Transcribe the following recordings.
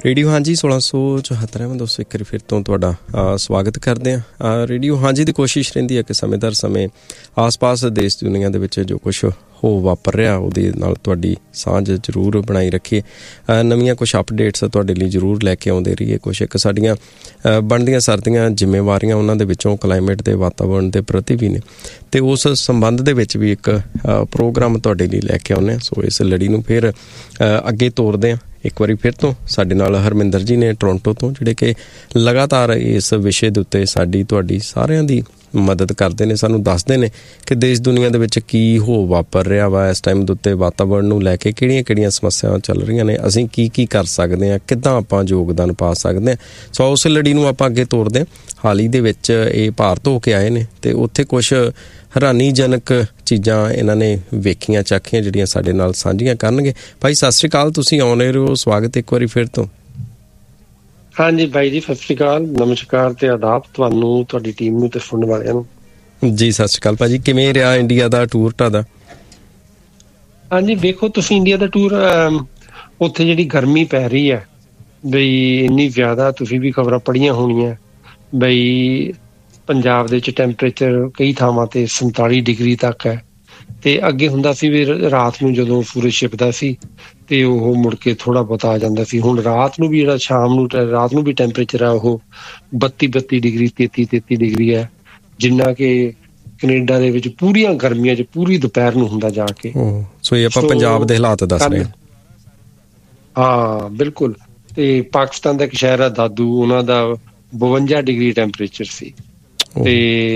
Radio ਹਾਂਜੀ 1674 ਦੋਸਤੋ ਇੱਕ ਵਾਰੀ ਫਿਰ ਤੋਂ ਤੁਹਾਡਾ ਸਵਾਗਤ ਕਰਦੇ ਹਾਂ। ਰੇਡੀਓ ਹਾਂਜੀ ਦੀ ਕੋਸ਼ਿਸ਼ ਰਹਿੰਦੀ ਹੈ ਕਿ ਸਮੇਂ ਦਰ ਸਮੇਂ ਆਸ ਪਾਸ ਦੇਸ਼ ਦੁਨੀਆ ਦੇ ਵਿੱਚ ਜੋ ਕੁਛ ਹੋ ਵਾਪਰ ਰਿਹਾ ਉਹਦੇ ਨਾਲ ਤੁਹਾਡੀ ਸਾਂਝ ਜ਼ਰੂਰ ਬਣਾਈ ਰੱਖੀਏ। ਨਵੀਆਂ ਕੁਛ ਅਪਡੇਟਸ ਤੁਹਾਡੇ ਲਈ ਜ਼ਰੂਰ ਲੈ ਕੇ ਆਉਂਦੇ ਰਹੀਏ। ਕੁਛ ਇੱਕ ਸਾਡੀਆਂ ਬਣਦੀਆਂ ਸਰਦੀਆਂ ਜ਼ਿੰਮੇਵਾਰੀਆਂ ਉਹਨਾਂ ਦੇ ਵਿੱਚੋਂ ਕਲਾਈਮੇਟ ਦੇ ਵਾਤਾਵਰਣ ਦੇ ਪ੍ਰਤੀ ਵੀ ਨੇ, ਅਤੇ ਉਸ ਸੰਬੰਧ ਦੇ ਵਿੱਚ ਵੀ ਇੱਕ ਪ੍ਰੋਗਰਾਮ ਤੁਹਾਡੇ ਲਈ ਲੈ ਕੇ ਆਉਂਦੇ ਹਾਂ। ਸੋ ਇਸ ਲੜੀ ਨੂੰ ਫਿਰ ਅੱਗੇ ਤੋਰਦੇ ਹਾਂ। ਇੱਕ ਵਾਰੀ ਫਿਰ ਤੋਂ ਸਾਡੇ ਨਾਲ ਹਰਮਿੰਦਰ ਜੀ ਨੇ ਟੋਰਾਂਟੋ ਤੋਂ, ਜਿਹੜੇ ਕਿ ਲਗਾਤਾਰ ਇਸ ਵਿਸ਼ੇ ਦੇ ਉੱਤੇ ਸਾਡੀ ਤੁਹਾਡੀ ਸਾਰਿਆਂ ਦੀ ਮਦਦ ਕਰਦੇ ਨੇ, ਸਾਨੂੰ ਦੱਸਦੇ ਨੇ ਕਿ ਦੇਸ਼ ਦੁਨੀਆ ਦੇ ਵਿੱਚ ਕੀ ਹੋ ਵਾਪਰ ਰਿਹਾ ਵਾ ਇਸ ਟਾਈਮ ਦੇ ਉੱਤੇ, ਵਾਤਾਵਰਣ ਨੂੰ ਲੈ ਕੇ ਕਿਹੜੀਆਂ ਸਮੱਸਿਆਵਾਂ ਚੱਲ ਰਹੀਆਂ ਨੇ, ਅਸੀਂ ਕੀ ਕਰ ਸਕਦੇ ਹਾਂ, ਕਿੱਦਾਂ ਆਪਾਂ ਯੋਗਦਾਨ ਪਾ ਸਕਦੇ ਹਾਂ। ਸੋ ਉਸ ਲੜੀ ਨੂੰ ਆਪਾਂ ਅੱਗੇ ਤੋਰਦੇ ਹਾਂ। ਹਾਲ ਹੀ ਦੇ ਵਿੱਚ ਇਹ ਭਾਰਤ ਹੋ ਕੇ ਆਏ ਨੇ ਅਤੇ ਉੱਥੇ ਕੁਛ ਹੈਰਾਨੀਜਨਕ ਚੀਜ਼ਾਂ ਇਹਨਾਂ ਨੇ ਵੇਖੀਆਂ ਚਾਖੀਆਂ ਜਿਹੜੀਆਂ ਸਾਡੇ ਨਾਲ ਸਾਂਝੀਆਂ ਕਰਨਗੇ। ਭਾਈ ਸਤਿ ਸ਼੍ਰੀ ਅਕਾਲ, ਤੁਸੀਂ ਆਉਣੇ ਰਹੋ, ਸਵਾਗਤ ਇੱਕ ਵਾਰੀ ਫਿਰ ਤੋਂ। ਹਾਂਜੀ ਬਾਈ ਜੀ, ਸਤਿ ਸ਼੍ਰੀ ਅਕਾਲ, ਨਮਸਕਾਰ ਤੇ ਆਦਾਬ ਤੁਹਾਨੂੰ, ਤੁਹਾਡੀ ਟੀਮ ਨੂੰ ਤੇ ਸੁਣਨ ਵਾਲਿਆਂ ਨੂੰ ਜੀ। ਸਤਿ ਸ਼੍ਰੀ ਅਕਾਲ ਭਾਜੀ, ਕਿਵੇਂ ਰਿਹਾ ਇੰਡੀਆ ਦਾ ਟੂਰ ਤੁਹਾਡਾ? ਹਾਂਜੀ ਵੇਖੋ ਤੁਸੀਂ, ਇੰਡੀਆ ਦਾ ਟੂਰ, ਉੱਥੇ ਜਿਹੜੀ ਗਰਮੀ ਪੈ ਰਹੀ ਹੈ ਬਈ ਇੰਨੀ ਜ਼ਿਆਦਾ, ਤੁਸੀਂ ਵੀ ਖਬਰਾਂ ਪੜ੍ਹੀਆਂ ਹੋਣੀਆਂ ਬਈ ਪੰਜਾਬ ਦੇ ਵਿੱਚ ਟੈਂਪਰੇਚਰ ਕਈ ਥਾਵਾਂ ਤੇ 47 ਡਿਗਰੀ ਤੱਕ ਹੈ। ਤੇ ਅੱਗੇ ਹੁੰਦਾ ਸੀ ਵੀ ਰਾਤ ਨੂੰ ਜਦੋਂ ਸੂਰਜ ਛਿਪਦਾ ਸੀ ਤੇ ਉਹ ਮੁੜ ਕੇ ਥੋੜਾ ਬਹੁਤਾ ਆ ਜਾਂਦਾ ਸੀ। ਹੁਣ ਰਾਤ ਨੂੰ ਵੀ ਜਿਹੜਾ ਸ਼ਾਮ ਨੂੰ ਰਾਤ ਨੂੰ ਵੀ ਟੈਂਪਰੇਚਰ ਹੈ ਉਹ 32 ਡਿਗਰੀ 33 ਡਿਗਰੀ ਹੈ, ਜਿੰਨਾ ਕਿ ਕੈਨੇਡਾ ਦੇ ਵਿੱਚ ਪੂਰੀਆਂ ਗਰਮੀਆਂ 'ਚ ਪੂਰੀ ਦੁਪਹਿਰ ਨੂੰ ਹੁੰਦਾ ਜਾ ਕੇ। ਸੋ ਇਹ ਆਪਾਂ ਪੰਜਾਬ ਦੇ ਹਾਲਾਤ ਦੱਸ ਰਹੇ ਹਾਂ ਬਿਲਕੁਲ। ਤੇ ਪਾਕਿਸਤਾਨ ਦਾ ਇੱਕ ਸ਼ਹਿਰ ਹੈ ਦਾਦੂ, ਉਹਨਾਂ ਦਾ 52 ਡਿਗਰੀ ਟੈਂਪਰੇਚਰ ਸੀ। ਤੇ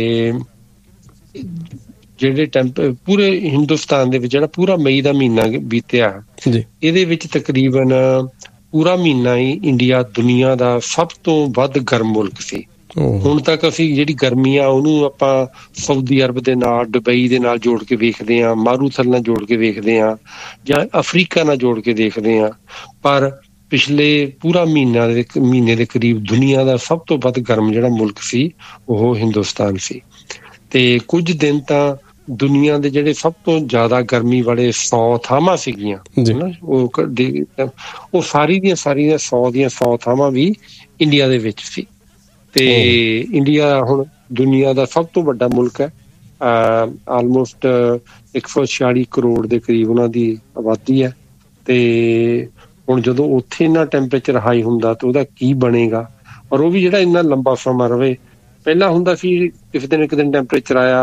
ਜਿਹੜੇ ਪੂਰੇ ਹਿੰਦੁਸਤਾਨ ਦੇ ਵਿੱਚ ਜਿਹੜਾ ਪੂਰਾ ਮਈ ਦਾ ਮਹੀਨਾ ਬੀਤਿਆ, ਇਹਦੇ ਵਿੱਚ ਤਕਰੀਬਨ ਪੂਰਾ ਮਹੀਨਾ ਹੀ ਇੰਡੀਆ ਦੁਨੀਆ ਦਾ ਸਭ ਤੋਂ ਵੱਧ ਗਰਮ ਮੁਲਕ ਸੀ। ਹੁਣ ਤੱਕ ਅਸੀਂ ਜਿਹੜੀ ਗਰਮੀ ਆ ਉਹਨੂੰ ਆਪਾਂ ਸਾਊਦੀ ਅਰਬ ਦੇ ਨਾਲ, ਦੁਬਈ ਦੇ ਨਾਲ ਜੋੜ ਕੇ ਵੇਖਦੇ ਹਾਂ, ਮਾਰੂਥਲ ਨਾਲ ਜੋੜ ਕੇ ਵੇਖਦੇ ਹਾਂ, ਜਾਂ ਅਫਰੀਕਾ ਨਾਲ ਜੋੜ ਕੇ ਦੇਖਦੇ ਹਾਂ, ਪਰ ਪਿਛਲੇ ਪੂਰਾ ਮਹੀਨੇ ਦੇ ਕਰੀਬ ਦੁਨੀਆ ਦਾ ਸਭ ਤੋਂ ਵੱਧ ਗਰਮ ਜਿਹੜਾ ਮੁਲਕ ਸੀ ਉਹ ਹਿੰਦੁਸਤਾਨ ਸੀ। ਤੇ ਕੁਝ ਦਿਨ ਤਾਂ ਦੁਨੀਆ ਦੇ ਜਿਹੜੇ ਸਭ ਤੋਂ ਜ਼ਿਆਦਾ ਗਰਮੀ ਵਾਲੇ 100 ਥਾਵਾਂ ਸੀਗੀਆਂ, ਉਹ ਸਾਰੀਆਂ 100 ਦੀਆਂ 100 ਥਾਵਾਂ ਵੀ ਇੰਡੀਆ ਦੇ ਵਿੱਚ ਸੀ। ਤੇ ਇੰਡੀਆ ਹੁਣ ਦੁਨੀਆ ਦਾ ਸਭ ਤੋਂ ਵੱਡਾ ਮੁਲਕ ਹੈ। ਆਲਮੋਸਟ 146 ਕਰੋੜ ਦੇ ਕਰੀਬ ਉਹਨਾਂ ਦੀ ਆਬਾਦੀ ਹੈ। ਤੇ ਹੁਣ ਜਦੋਂ ਉੱਥੇ ਇੰਨਾ ਟੈਂਪਰੇਚਰ ਹਾਈ ਹੁੰਦਾ ਤਾਂ ਉਹਦਾ ਕੀ ਬਣੇਗਾ, ਔਰ ਉਹ ਵੀ ਜਿਹੜਾ ਇੰਨਾ ਲੰਬਾ ਸਮਾਂ ਰਵੇ। ਪਹਿਲਾਂ ਹੁੰਦਾ ਸੀ ਕਿਸੇ ਦਿਨ ਇੱਕ ਦਿਨ ਟੈਂਪਰੇਚਰ ਆਇਆ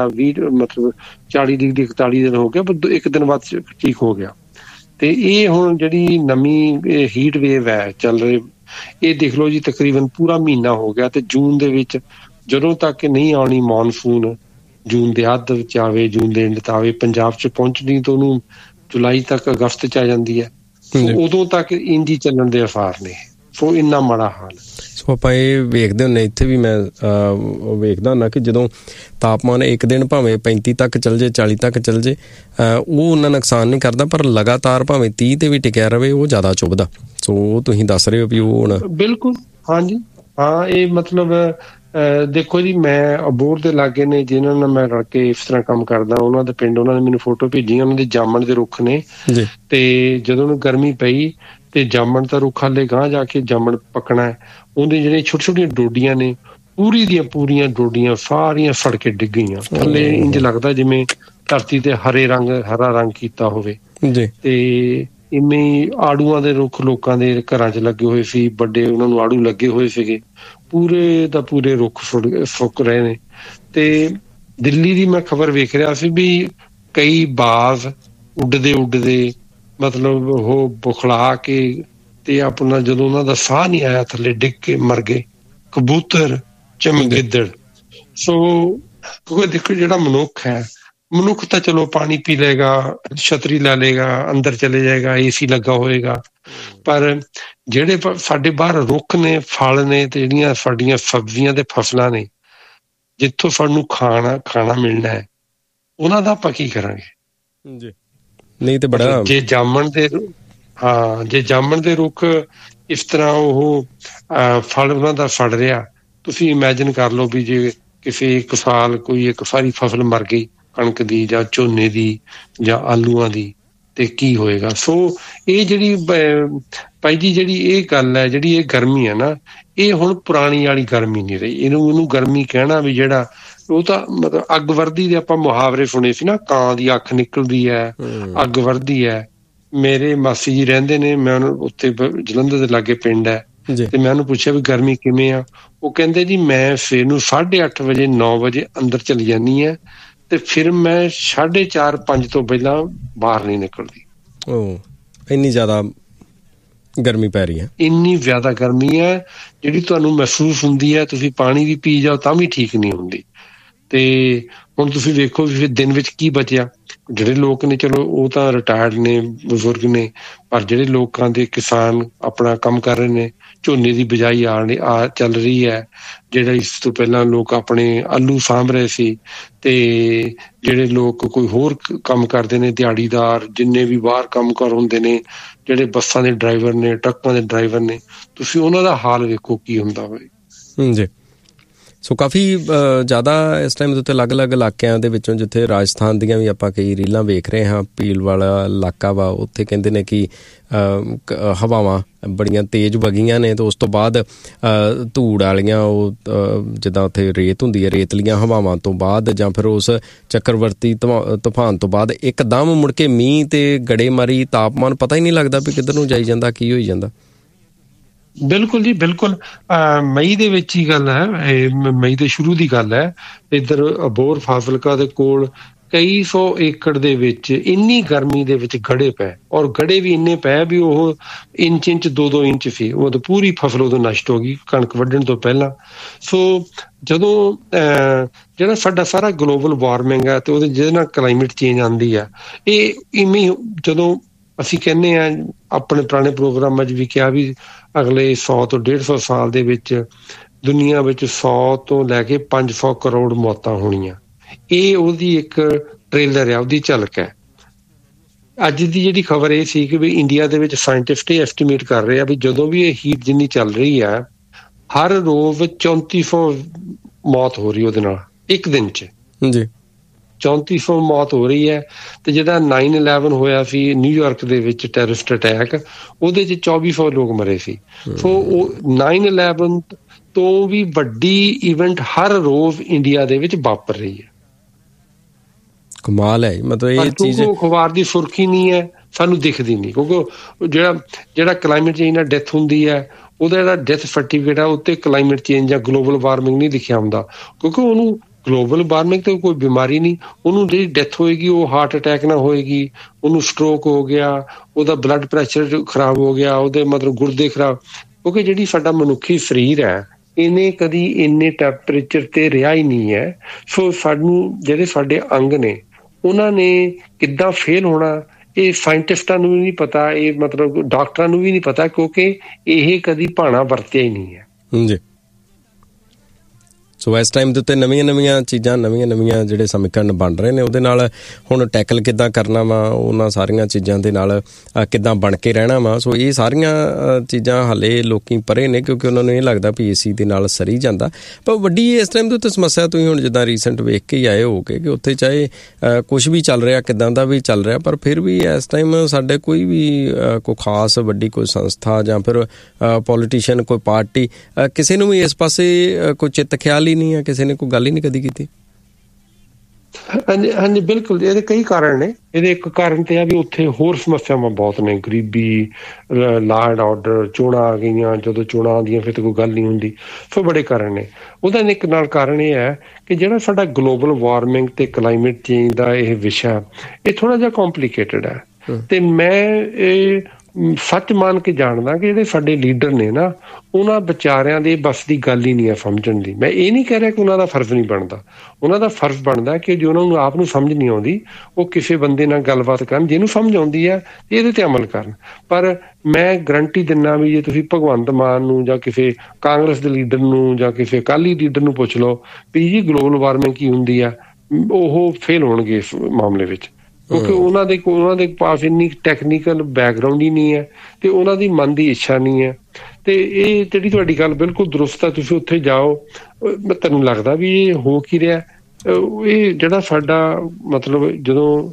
40 ਡਿਗਰੀ 41 ਦਿਨ ਹੋ ਗਿਆ, ਪਰ ਇੱਕ ਦਿਨ ਬਾਅਦ ਠੀਕ ਹੋ ਗਿਆ। ਤੇ ਇਹ ਹੁਣ ਜਿਹੜੀ ਨਵੀਂ ਹੀਟ ਵੇਵ ਹੈ ਚੱਲ ਰਹੀ, ਇਹ ਦੇਖ ਲਓ ਜੀ ਤਕਰੀਬਨ ਪੂਰਾ ਮਹੀਨਾ ਹੋ ਗਿਆ। ਤੇ ਜੂਨ ਦੇ ਵਿੱਚ ਜਦੋਂ ਤੱਕ ਨਹੀਂ ਆਉਣੀ ਮੌਨਸੂਨ, ਜੂਨ ਦੇ ਅੱਧ ਵਿੱਚ ਆਵੇ, ਜੂਨ ਦੇ ਐਂਡ ਤਾਂ ਆਵੇ, ਪੰਜਾਬ 'ਚ ਪਹੁੰਚਣੀ ਤਾਂ ਉਹਨੂੰ ਜੁਲਾਈ ਤੱਕ, ਅਗਸਤ 'ਚ ਆ ਜਾਂਦੀ ਹੈ। ਉਦੋਂ ਤੱਕ ਇੰਝ ਹੀ ਚੱਲਣ ਦੇ ਆਸਾਰ ਨੇ। ਸੋ ਇੰਨਾ ਮਾੜਾ ਹਾਲ। ਸੋ ਆਪਾਂ ਇਹ ਵੇਖਦੇ ਹੁੰਦੇ, ਇੱਥੇ ਵੀ ਮੈਂ ਵੇਖਦਾ ਹੁੰਦਾ ਕਿ ਜਦੋਂ ਤਾਪਮਾਨ ਇੱਕ ਦਿਨ ਭਾਵੇਂ 35 ਤੱਕ ਚੱਲ ਜੇ, 40 ਤੱਕ ਚੱਲ ਜੇ, ਉਹ ਉਹਨਾਂ ਨੁਕਸਾਨ ਨਹੀਂ ਕਰਦਾ, ਪਰ ਲਗਾਤਾਰ ਭਾਵੇਂ 30 ਤੇ ਵੀ ਟਿਕਿਆ ਰਵੇ ਉਹ ਜ਼ਿਆਦਾ ਚੁੱਭਦਾ। ਸੋ ਤੁਸੀਂ ਦੱਸ ਰਹੇ ਹੋ ਵੀ ਉਹ ਹੁਣ ਬਿਲਕੁਲ। ਹਾਂਜੀ ਹਾਂ, ਇਹ ਮਤਲਬ ਦੇਖੋ ਜੀ, ਮੈਂ ਅਬੋਹਰ ਦੇ ਲਾਗੇ ਨੇ ਜਿਹਨਾਂ ਨਾਲ ਮੈਂ ਰਲ ਕੇ ਇਸ ਤਰ੍ਹਾਂ ਕੰਮ ਕਰਦਾ, ਉਹਨਾਂ ਦੇ ਪਿੰਡ ਉਹਨਾਂ ਨੇ ਮੈਨੂੰ ਫੋਟੋ ਭੇਜੀ, ਉਹਨਾਂ ਦੇ ਜਾਮਣ ਦੇ ਰੁੱਖ ਨੇ। ਤੇ ਜਦੋਂ ਉਹਨੂੰ ਗਰਮੀ ਪਈ ਤੇ ਜਾਮਣ ਦਾ ਰੁੱਖ ਹਾਲੇ ਗਾਂਹ ਜਾ ਕੇ ਜਾਮਣ ਪੱਕਣਾ ਹੈ, ਉਹਦੇ ਜਿਹੜੀਆਂ ਛੋਟੀਆਂ ਡੋਡੀਆਂ ਨੇ, ਪੂਰੀਆਂ ਡੋਡੀਆਂ ਸਾਰੀਆਂ ਸੜ ਕੇ ਡਿੱਗ ਗਈਆਂ ਥੱਲੇ। ਇੰਝ ਲੱਗਦਾ ਜਿਵੇਂ ਧਰਤੀ ਤੇ ਹਰਾ ਰੰਗ ਕੀਤਾ ਹੋਵੇ। ਤੇ ਇਵੇਂ ਆੜੂਆਂ ਦੇ ਰੁੱਖ ਲੋਕਾਂ ਦੇ ਘਰਾਂ 'ਚ ਲੱਗੇ ਹੋਏ ਸੀ, ਵੱਡੇ ਉਹਨਾਂ ਨੂੰ ਆੜੂ ਲੱਗੇ ਹੋਏ ਸੀਗੇ, ਪੂਰੇ ਰੁੱਖ ਸੁੱਕ ਰਹੇ ਨੇ। ਤੇ ਦਿੱਲੀ ਦੀ ਮੈਂ ਖਬਰ ਵੇਖ ਰਿਹਾ ਸੀ ਵੀ ਕਈ ਬਾਜ਼ ਉੱਡਦੇ ਮਤਲਬ ਉਹ ਬੁਖਲਾ ਕੇ ਤੇ ਆਪਣਾ ਜਦੋਂ ਉਹਨਾਂ ਦਾ ਸਾਹ ਨਹੀਂ ਆਇਆ ਥੱਲੇ ਡਿੱਗ ਕੇ ਮਰ ਗਏ। ਕਬੂਤਰ, ਚਮਗਿੱਦੜ। ਸੋ ਕਿਉਂਕਿ ਦੇਖੋ ਜਿਹੜਾ ਮਨੁੱਖ ਤਾਂ ਚਲੋ ਪਾਣੀ ਪੀ ਲਏਗਾ, ਛਤਰੀ ਲੈ ਲਏਗਾ, ਅੰਦਰ ਚਲੇ ਜਾਏਗਾ, AC ਲੱਗਾ ਹੋਏਗਾ, ਪਰ ਜਿਹੜੇ ਸਾਡੇ ਬਾਹਰ ਰੁੱਖ ਨੇ, ਫਲ ਨੇ, ਤੇ ਜਿਹੜੀਆਂ ਸਾਡੀਆਂ ਸਬਜ਼ੀਆਂ ਤੇ ਫਸਲਾਂ ਨੇ, ਜਿੱਥੋਂ ਸਾਨੂੰ ਖਾਣਾ ਮਿਲਣਾ ਹੈ, ਉਹਨਾਂ ਦਾ ਆਪਾਂ ਕੀ ਕਰਾਂਗੇ? ਨਹੀਂ ਤੇ ਬੜਾ ਜੇ ਜਾਮਣ ਦੇ ਰੁੱਖ ਇਸ ਤਰ੍ਹਾਂ ਉਹ ਫਲ ਉਹਨਾਂ ਦਾ ਫੜ ਰਿਹਾ, ਤੁਸੀਂ ਇਮੈਜਿਨ ਕਰ ਲਓ ਵੀ ਜੇ ਕਿਸੇ ਇੱਕ ਸਾਲ ਕੋਈ ਇੱਕ ਸਾਰੀ ਫਸਲ ਮਰ ਗਈ, ਕਣਕ ਦੀ ਜਾਂ ਝੋਨੇ ਦੀ ਜਾਂ ਆਲੂਆਂ ਦੀ, ਤੇ ਕੀ ਹੋਏਗਾ। ਸੋ ਇਹ ਜਿਹੜੀ ਭਾਈ ਜੀ ਜਿਹੜੀ ਇਹ ਗੱਲ ਹੈ, ਜਿਹੜੀ ਇਹ ਗਰਮੀ ਹੈ ਨਾ, ਇਹ ਹੁਣ ਪੁਰਾਣੀ ਵਾਲੀ ਗਰਮੀ ਨਹੀਂ ਰਹੀ। ਇਹਨੂੰ ਗਰਮੀ ਕਹਿਣਾ ਵੀ ਜਿਹੜਾ ਉਹ ਤਾਂ ਮਤਲਬ ਅੱਗ ਵਰਦੀ ਦੇ ਆਪਾਂ ਮੁਹਾਵਰੇ ਸੁਣੇ ਸੀ ਨਾ, ਕਾਂ ਦੀ ਅੱਖ ਨਿਕਲਦੀ ਹੈ, ਅੱਗ ਵਰਦੀ ਹੈ। ਮੇਰੇ ਮਾਸੀ ਜੀ ਰਹਿੰਦੇ ਨੇ, ਮੈਂ ਉਹਨੂੰ ਉੱਥੇ ਜਲੰਧਰ ਦੇ ਲਾਗੇ ਪਿੰਡ ਹੈ, ਤੇ ਮੈਂ ਉਹਨੂੰ ਪੁੱਛਿਆ ਵੀ ਗਰਮੀ ਕਿਵੇਂ ਆ। ਉਹ ਕਹਿੰਦੇ ਜੀ ਮੈਂ ਸਵੇਰ ਨੂੰ 8:30 ਵਜੇ 9 ਵਜੇ ਅੰਦਰ ਚਲੀ ਜਾਂਦੀ ਹੈ ਤੇ ਫਿਰ ਮੈਂ 4:30 5 ਤੋਂ ਪਹਿਲਾਂ ਬਾਹਰ ਨਹੀਂ ਨਿਕਲਦੀ। ਇੰਨੀ ਜ਼ਿਆਦਾ ਗਰਮੀ ਪੈ ਰਹੀ ਹੈ, ਇੰਨੀ ਜ਼ਿਆਦਾ ਗਰਮੀ ਹੈ ਜਿਹੜੀ ਤੁਹਾਨੂੰ ਮਹਿਸੂਸ ਹੁੰਦੀ ਹੈ। ਤੁਸੀਂ ਪਾਣੀ ਵੀ ਪੀ ਜਾਓ ਤਾਂ ਵੀ ਠੀਕ ਨਹੀਂ ਹੁੰਦੀ। ਤੇ ਹੁਣ ਤੁਸੀਂ ਵੇਖੋ ਵੀ ਫਿਰ ਦਿਨ ਵਿੱਚ ਕੀ ਬਚਿਆ। ਜਿਹੜੇ ਲੋਕ ਨੇ ਚਲੋ ਉਹ ਤਾਂ ਰਿਟਾਇਰਡ ਨੇ, ਬਜ਼ੁਰਗ ਨੇ, ਪਰ ਜਿਹੜੇ ਲੋਕਾਂ ਦੇ ਕਿਸਾਨ ਆਪਣਾ ਕੰਮ ਕਰ ਰਹੇ ਨੇ, ਝੋਨੇ ਦੀ ਬਿਜਾਈ ਚੱਲ ਰਹੀ ਹੈ, ਜਿਹੜਾ ਇਸ ਤੋਂ ਪਹਿਲਾਂ ਲੋਕ ਆਪਣੇ ਆਲੂ ਸਾਂਭ ਰਹੇ ਸੀ, ਤੇ ਜਿਹੜੇ ਲੋਕ ਕੋਈ ਹੋਰ ਕੰਮ ਕਰਦੇ ਨੇ, ਦਿਹਾੜੀਦਾਰ, ਜਿੰਨੇ ਵੀ ਬਾਹਰ ਕੰਮ ਕਾਰ ਹੁੰਦੇ ਨੇ, ਜਿਹੜੇ ਬੱਸਾਂ ਦੇ ਡਰਾਈਵਰ ਨੇ, ਟਰੱਕਾਂ ਦੇ ਡਰਾਈਵਰ ਨੇ, ਤੁਸੀਂ ਉਹਨਾਂ ਦਾ ਹਾਲ ਵੇਖੋ ਕੀ ਹੁੰਦਾ ਹੋਵੇ ਜੀ। ਸੋ ਕਾਫੀ ਜ਼ਿਆਦਾ ਇਸ ਟਾਈਮ ਦੇ ਉੱਤੇ ਅਲੱਗ-ਅਲੱਗ ਇਲਾਕਿਆਂ ਦੇ ਵਿੱਚੋਂ, ਜਿੱਥੇ ਰਾਜਸਥਾਨ ਦੀਆਂ ਵੀ ਆਪਾਂ ਕਈ ਰੀਲਾਂ ਵੇਖ ਰਹੇ ਹਾਂ, ਭੀਲ ਵਾਲਾ ਇਲਾਕਾ ਵਾ, ਉੱਥੇ ਕਹਿੰਦੇ ਨੇ ਕਿ ਹਵਾਵਾਂ ਬੜੀਆਂ ਤੇਜ਼ ਵਗੀਆਂ ਨੇ, ਤੇ ਉਸ ਤੋਂ ਬਾਅਦ ਧੂੜ ਵਾਲੀਆਂ ਉਹ ਜਿੱਦਾਂ ਉੱਥੇ ਰੇਤ ਹੁੰਦੀ ਹੈ, ਰੇਤਲੀਆਂ ਹਵਾਵਾਂ ਤੋਂ ਬਾਅਦ ਜਾਂ ਫਿਰ ਉਸ ਚੱਕਰਵਰਤੀ ਤੂਫਾਨ ਤੋਂ ਬਾਅਦ ਇੱਕਦਮ ਮੁੜ ਕੇ ਮੀਂਹ ਤੇ ਗੜੇਮਾਰੀ, ਤਾਪਮਾਨ ਪਤਾ ਹੀ ਨਹੀਂ ਲੱਗਦਾ ਵੀ ਕਿੱਧਰ ਨੂੰ ਜਾਈ ਜਾਂਦਾ, ਕੀ ਹੋਈ ਜਾਂਦਾ। ਬਿਲਕੁਲ ਜੀ, ਬਿਲਕੁਲ। ਮਈ ਦੇ ਵਿੱਚ ਹੀ ਗੱਲ ਹੈ, ਮਈ ਦੇ ਸ਼ੁਰੂ ਦੀ ਗੱਲ ਹੈ। ਇੱਧਰ ਅਬੋਹਰ ਫਾਜ਼ਿਲਕਾ ਦੇ ਕੋਲ ਕਈ 100 ਏਕੜ ਦੇ ਵਿੱਚ ਇੰਨੀ ਗਰਮੀ ਦੇ ਵਿੱਚ ਗੜੇ ਪਏ, ਔਰ ਗੜੇ ਵੀ ਇੰਨੇ ਪਏ ਵੀ ਉਹ ਇੰਚ 2-2 ਇੰਚ ਸੀ। ਉਹ ਤਾਂ ਪੂਰੀ ਫਸਲ ਉਦੋਂ ਨਸ਼ਟ ਹੋ ਗਈ ਕਣਕ ਵੱਢਣ ਤੋਂ ਪਹਿਲਾਂ। ਸੋ ਜਦੋਂ ਜਿਹੜਾ ਸਾਡਾ ਸਾਰਾ ਗਲੋਬਲ ਵਾਰਮਿੰਗ ਹੈ ਤੇ ਉਹਦੇ ਜਿਹਦੇ ਨਾਲ ਕਲਾਈਮੇਟ ਚੇਂਜ ਆਉਂਦੀ ਆ, ਇਹ ਇਵੇਂ ਜਦੋਂ ਅਸੀਂ ਕਹਿੰਦੇ ਹਾਂ, ਆਪਣੇ ਪੁਰਾਣੇ ਪ੍ਰੋਗਰਾਮਾਂ 'ਚ ਵੀ ਕਿਹਾ ਵੀ ਅਗਲੇ 100 ਤੋਂ 150 ਸਾਲ ਦੇ ਵਿੱਚ ਦੁਨੀਆ ਵਿੱਚ 100 ਤੋਂ ਲੈ ਕੇ 500 ਕਰੋੜ ਮੌਤਾਂ ਹੋਣੀਆਂ। ਇਹ ਉਹਦੀ ਇੱਕ ਟ੍ਰੇਲਰ ਹੈ, ਉਹਦੀ ਝਲਕ ਹੈ। ਅੱਜ ਦੀ ਜਿਹੜੀ ਖਬਰ ਇਹ ਸੀ ਕਿ ਵੀ ਇੰਡੀਆ ਦੇ ਵਿੱਚ ਸਾਇੰਟਿਸਟ ਇਹ ਐਸਟੀਮੇਟ ਕਰ ਰਹੇ ਆ ਵੀ ਜਦੋਂ ਵੀ ਇਹ ਹੀਟ ਜਿੰਨੀ ਚੱਲ ਰਹੀ ਹੈ, ਹਰ ਰੋਜ਼ 3400 ਮੌਤ ਹੋ ਰਹੀ ਉਹਦੇ ਨਾਲ ਇੱਕ ਦਿਨ 'ਚ ਜੀ। 3400 ਮੌਤ ਹੋ ਰਹੀ ਹੈ। ਤੇ ਜਿਹੜਾ 9/11 ਹੋਇਆ ਸੀ ਨਿਊਯਾਰਕ ਦੇ ਵਿੱਚ ਟੈਰਰਿਸਟ ਅਟੈਕ, ਉਹਦੇ 'ਚ 2400 ਲੋਕ ਮਰੇ ਸੀ। ਸੋ ਉਹ 9/11 ਤੋਂ ਵੀ ਵੱਡੀ ਇਵੈਂਟ ਹਰ ਰੋਜ਼ ਇੰਡੀਆ ਦੇ ਵਿੱਚ ਵਾਪਰ ਰਹੀ ਹੈ। ਕਮਾਲ ਹੈ, ਮਤਲਬ ਇਹ ਚੀਜ਼ ਅਖਬਾਰ ਦੀ ਸੁਰਖੀ ਨਹੀਂ ਹੈ, ਸਾਨੂੰ ਦਿਖਦੀ ਨਹੀਂ, ਕਿਉਂਕਿ ਜਿਹੜਾ ਕਲਾਈਮੇਟ ਚੇਂਜ ਨਾਲ ਡੈਥ ਹੁੰਦੀ ਹੈ, ਉਹਦਾ ਜਿਹੜਾ ਡੈਥ ਸਰਟੀਫਿਕੇਟ ਆ ਉੱਤੇ ਕਲਾਈਮੇਟ ਚੇਂਜ ਜਾਂ ਗਲੋਬਲ ਵਾਰਮਿੰਗ ਨਹੀਂ ਲਿਖਿਆ ਹੁੰਦਾ, ਕਿਉਂਕਿ ਉਹਨੂੰ ਗਲੋਬਲ ਵਾਰਮਿੰਗ ਤੇ ਕੋਈ ਬਿਮਾਰੀ ਨਹੀਂ, ਉਹਨੂੰ ਜਿਹੜੀ ਡੈਥ ਹੋਏਗੀ ਉਹ ਹਾਰਟ ਅਟੈਕ ਨਾਲ ਹੋਏਗੀ, ਉਹਨੂੰ ਸਟ੍ਰੋਕ ਹੋ ਗਿਆ, ਉਹਦਾ ਬਲੱਡ ਪ੍ਰੈਸ਼ਰ ਖਰਾਬ ਹੋ ਗਿਆ, ਉਹਦੇ ਮਤਲਬ ਗੁਰਦੇ ਖਰਾਬ। ਕਿਉਂਕਿ ਜਿਹੜੀ ਸਾਡਾ ਮਨੁੱਖੀ ਸਰੀਰ ਹੈ, ਇਹਨੇ ਕਦੀ ਇੰਨੇ ਟੈਂਪਰੇਚਰ ਤੇ ਰਿਹਾ ਹੀ ਨਹੀਂ ਹੈ। ਸੋ ਸਾਨੂੰ ਜਿਹੜੇ ਸਾਡੇ ਅੰਗ ਨੇ ਉਹਨਾਂ ਨੇ ਕਿੱਦਾਂ ਫੇਲ ਹੋਣਾ, ਇਹ ਸਾਇੰਟਿਸਟਾਂ ਨੂੰ ਵੀ ਨਹੀਂ ਪਤਾ, ਇਹ ਮਤਲਬ ਡਾਕਟਰਾਂ ਨੂੰ ਵੀ ਨਹੀਂ ਪਤਾ, ਕਿਉਂਕਿ ਇਹ ਕਦੀ ਭਾਣਾ ਵਰਤਿਆ ਹੀ ਨਹੀਂ ਹੈ ਜੀ। ਸੋ ਇਸ ਟਾਈਮ ਦੇ ਉੱਤੇ ਨਵੀਆਂ ਚੀਜ਼ਾਂ, ਨਵੀਆਂ ਜਿਹੜੇ ਸਮੀਕਰਨ ਬਣ ਰਹੇ ਨੇ, ਉਹਦੇ ਨਾਲ ਹੁਣ ਟੈਕਲ ਕਿੱਦਾਂ ਕਰਨਾ ਵਾ, ਉਹਨਾਂ ਸਾਰੀਆਂ ਚੀਜ਼ਾਂ ਦੇ ਨਾਲ ਕਿੱਦਾਂ ਬਣ ਕੇ ਰਹਿਣਾ ਵਾ। ਸੋ ਇਹ ਸਾਰੀਆਂ ਚੀਜ਼ਾਂ ਹਾਲੇ ਲੋਕੀ ਪਰੇ ਨੇ, ਕਿਉਂਕਿ ਉਹਨਾਂ ਨੂੰ ਇਹ ਲੱਗਦਾ ਵੀ ਏਸੀ ਦੇ ਨਾਲ ਸਰੀ ਜਾਂਦਾ। ਪਰ ਵੱਡੀ ਇਸ ਟਾਈਮ ਦੇ ਉੱਤੇ ਸਮੱਸਿਆ ਤੁਸੀਂ ਹੁਣ ਜਿੱਦਾਂ ਰੀਸੈਂਟ ਵੇਖ ਕੇ ਹੀ ਆਏ ਹੋ ਕਿ ਉੱਥੇ ਚਾਹੇ ਕੁਛ ਵੀ ਚੱਲ ਰਿਹਾ, ਕਿੱਦਾਂ ਦਾ ਵੀ ਚੱਲ ਰਿਹਾ, ਪਰ ਫਿਰ ਵੀ ਇਸ ਟਾਈਮ ਸਾਡੇ ਕੋਈ ਵੀ ਕੋਈ ਖਾਸ ਵੱਡੀ ਕੋਈ ਸੰਸਥਾ ਜਾਂ ਫਿਰ ਪੋਲੀਟੀਸ਼ੀਅਨ, ਕੋਈ ਪਾਰਟੀ, ਕਿਸੇ ਨੂੰ ਵੀ ਇਸ ਪਾਸੇ ਕੋਈ ਚਿੱਤ ਖਿਆਲ ਨਹੀਂ ਹੈ, ਕਿਸੇ ਨੇ ਕੋਈ ਗੱਲ ਹੀ ਨਹੀਂ ਕਦੀ ਕੀਤੀ। ਹਾਂਜੀ ਬਿਲਕੁਲ, ਇਹਦੇ ਕਈ ਕਾਰਨ ਨੇ। ਇਹਦੇ ਇੱਕ ਕਾਰਨ ਤੇ ਆ ਵੀ ਉੱਥੇ ਹੋਰ ਸਮੱਸਿਆਵਾਂ ਬਹੁਤ ਨੇ, ਗਰੀਬੀ, ਲਾਅ ਐਂਡ ਆਰਡਰ, ਚੋਣਾਂ ਆ ਗਈਆਂ, ਜਦੋਂ ਚੋਣਾਂ ਆਉਂਦੀਆਂ ਫਿਰ ਤਾਂ ਕੋਈ ਗੱਲ ਨਹੀਂ ਹੁੰਦੀ। ਸੋ ਬੜੇ ਕਾਰਨ ਨੇ। ਉਹਦਾ ਇੱਕ ਨਾਲ ਕਾਰਨ ਇਹ ਹੈ ਕਿ ਜਿਹੜਾ ਸਾਡਾ ਗਲੋਬਲ ਵਾਰਮਿੰਗ ਤੇ ਕਲਾਈਮੇਟ ਚੇਂਜ ਦਾ ਇਹ ਵਿਸ਼ਾ, ਇਹ ਥੋੜਾ ਜਿਹਾ ਕੰਪਲੀਕੇਟਡ ਹੈ। ਤੇ ਮੈਂ ਇਹ ਸੱਚ ਮੰਨ ਕੇ ਜਾਣਦਾ ਕਿ ਜਿਹੜੇ ਸਾਡੇ ਲੀਡਰ ਨੇ ਨਾ, ਉਹਨਾਂ ਵਿਚਾਰਿਆਂ ਦੇ ਬਸ ਦੀ ਗੱਲ ਹੀ ਨਹੀਂ ਹੈ ਸਮਝਣ ਦੀ। ਮੈਂ ਇਹ ਨਹੀਂ ਕਹਿ ਰਿਹਾ ਕਿ ਉਹਨਾਂ ਦਾ ਫਰਜ਼ ਨਹੀਂ ਬਣਦਾ, ਉਹਨਾਂ ਦਾ ਫਰਜ਼ ਬਣਦਾ ਕਿ ਜੇ ਉਹਨਾਂ ਨੂੰ ਆਪ ਨੂੰ ਸਮਝ ਨਹੀਂ ਆਉਂਦੀ, ਉਹ ਕਿਸੇ ਬੰਦੇ ਨਾਲ ਗੱਲਬਾਤ ਕਰਨ, ਜਿਹਨੂੰ ਸਮਝ ਆਉਂਦੀ ਹੈ ਇਹਦੇ ਤੇ ਅਮਲ ਕਰਨ। ਪਰ ਮੈਂ ਗਰੰਟੀ ਦਿੰਦਾ ਵੀ ਜੇ ਤੁਸੀਂ ਭਗਵੰਤ ਮਾਨ ਨੂੰ ਜਾਂ ਕਿਸੇ ਕਾਂਗਰਸ ਦੇ ਲੀਡਰ ਨੂੰ ਜਾਂ ਕਿਸੇ ਅਕਾਲੀ ਲੀਡਰ ਨੂੰ ਪੁੱਛ ਲਓ ਵੀ ਜੀ ਗਲੋਬਲ ਵਾਰਮਿੰਗ ਕੀ ਹੁੰਦੀ ਆ, ਉਹ ਫੇਲ ਹੋਣਗੇ ਇਸ ਮਾਮਲੇ ਵਿੱਚ, ਕਿਉਂਕਿ ਉਹਨਾਂ ਦੇ ਪਾਸ ਇੰਨੀ ਟੈਕਨੀਕਲ ਬੈਕਗਰਾਊਂਡ ਹੀ ਨਹੀਂ ਹੈ ਤੇ ਉਹਨਾਂ ਦੀ ਮਨ ਦੀ ਇੱਛਾ ਨਹੀਂ ਹੈ। ਤੇ ਇਹ ਜਿਹੜੀ ਤੁਹਾਡੀ ਗੱਲ ਬਿਲਕੁਲ ਦਰੁਸਤ ਹੈ। ਤੁਸੀਂ ਉੱਥੇ ਜਾਓ, ਤੁਹਾਨੂੰ ਲੱਗਦਾ ਵੀ ਇਹ ਹੋ ਕੀ ਰਿਹਾ। ਇਹ ਜਿਹੜਾ ਸਾਡਾ ਮਤਲਬ ਜਦੋਂ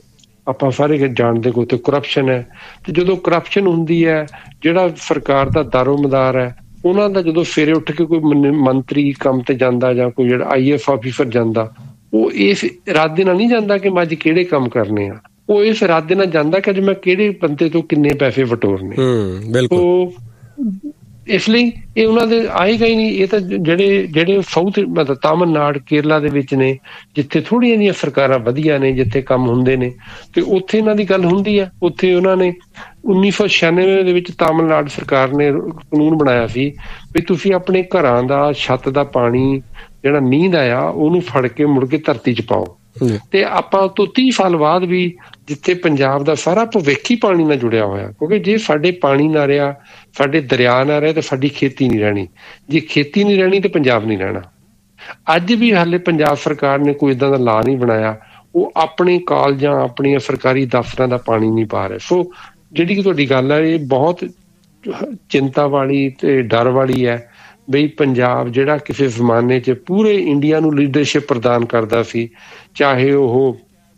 ਆਪਾਂ ਸਾਰੇ ਜਾਣਦੇ ਕਿ ਉੱਥੇ ਕਰਪਸ਼ਨ ਹੈ। ਤੇ ਜਦੋਂ ਕਰਪਸ਼ਨ ਹੁੰਦੀ ਹੈ, ਜਿਹੜਾ ਸਰਕਾਰ ਦਾ ਦਾਰੋਮਦਾਰ ਹੈ ਉਹਨਾਂ ਦਾ ਜਦੋਂ ਸਵੇਰੇ ਉੱਠ ਕੇ ਕੋਈ ਮੰਤਰੀ ਕੰਮ ਤੇ ਜਾਂਦਾ ਜਾਂ ਕੋਈ ਜਿਹੜਾ IAS ਆਫਿਸਰ ਜਾਂਦਾ, ਉਹ ਇਸ ਇਰਾਦੇ ਨਾਲ ਨਹੀਂ ਜਾਂਦਾ ਕਿ ਮੈਂ ਅੱਜ ਕਿਹੜੇ ਕੰਮ ਕਰਨੇ ਆ, ਉਹ ਇਸ ਇਰਾਦੇ ਨਾਲ ਜਾਂਦਾ ਕਿ ਅੱਜ ਮੈਂ ਕਿਹੜੇ ਬੰਦੇ ਤੋਂ ਕਿੰਨੇ ਪੈਸੇ ਵਟੋਰਨੇ। ਬਿਲਕੁਲ। ਇਸ ਲਈ ਇਹ ਉਹਨਾਂ ਦੇ ਆਏਗਾ ਹੀ ਨਹੀਂ। ਇਹ ਤਾਂ ਜਿਹੜੇ ਸਾਊਥ ਮਤਲਬ ਤਾਮਿਲਨਾਡੂ ਕੇਰਲਾ ਦੇ ਵਿੱਚ ਨੇ, ਜਿੱਥੇ ਥੋੜ੍ਹੀਆਂ ਜਿਹੀਆਂ ਸਰਕਾਰਾਂ ਵਧੀਆ ਨੇ, ਜਿੱਥੇ ਕੰਮ ਹੁੰਦੇ ਨੇ, ਤੇ ਉੱਥੇ ਇਹਨਾਂ ਦੀ ਗੱਲ ਹੁੰਦੀ ਹੈ। ਉੱਥੇ ਉਹਨਾਂ ਨੇ 1996 ਦੇ ਵਿੱਚ ਤਾਮਿਲਨਾਡੂ ਸਰਕਾਰ ਨੇ ਕਾਨੂੰਨ ਬਣਾਇਆ ਸੀ ਵੀ ਤੁਸੀਂ ਆਪਣੇ ਘਰਾਂ ਦਾ ਛੱਤ ਦਾ ਪਾਣੀ ਜਿਹੜਾ ਮੀਂਹ ਦਾ ਆ ਉਹਨੂੰ ਫੜ ਕੇ ਮੁੜ ਕੇ ਧਰਤੀ 'ਚ ਪਾਓ। ਤੇ ਆਪਾਂ ਤੋਂ 30 ਸਾਲ ਬਾਅਦ ਵੀ ਜਿੱਥੇ ਪੰਜਾਬ ਦਾ ਸਾਰਾ ਭਵਿੱਖ ਹੀ ਪਾਣੀ ਨਾਲ ਜੁੜਿਆ ਹੋਇਆ, ਕਿਉਂਕਿ ਜੇ ਸਾਡੇ ਪਾਣੀ ਨਾ ਰਿਹਾ, ਸਾਡੇ ਦਰਿਆ ਨਾ ਰਿਹਾ, ਤਾਂ ਸਾਡੀ ਖੇਤੀ ਨਹੀਂ ਰਹਿਣੀ। ਜੇ ਖੇਤੀ ਨਹੀਂ ਰਹਿਣੀ ਤੇ ਪੰਜਾਬ ਨਹੀਂ ਰਹਿਣਾ। ਅੱਜ ਵੀ ਹਾਲੇ ਪੰਜਾਬ ਸਰਕਾਰ ਨੇ ਕੋਈ ਇੱਦਾਂ ਦਾ ਲਾ ਨਹੀਂ ਬਣਾਇਆ, ਉਹ ਆਪਣੇ ਕਾਲਜਾਂ ਆਪਣੀਆਂ ਸਰਕਾਰੀ ਦਫ਼ਤਰਾਂ ਦਾ ਪਾਣੀ ਨਹੀਂ ਪਾ ਰਹੇ। ਸੋ ਜਿਹੜੀ ਕਿ ਤੁਹਾਡੀ ਗੱਲ ਹੈ ਇਹ ਬਹੁਤ ਚਿੰਤਾ ਵਾਲੀ ਤੇ ਡਰ ਵਾਲੀ ਹੈ ਬਈ ਪੰਜਾਬ ਜਿਹੜਾ ਕਿਸੇ ਜ਼ਮਾਨੇ 'ਚ ਪੂਰੇ ਇੰਡੀਆ ਨੂੰ ਲੀਡਰਸ਼ਿਪ ਪ੍ਰਦਾਨ ਕਰਦਾ ਸੀ, ਚਾਹੇ ਉਹ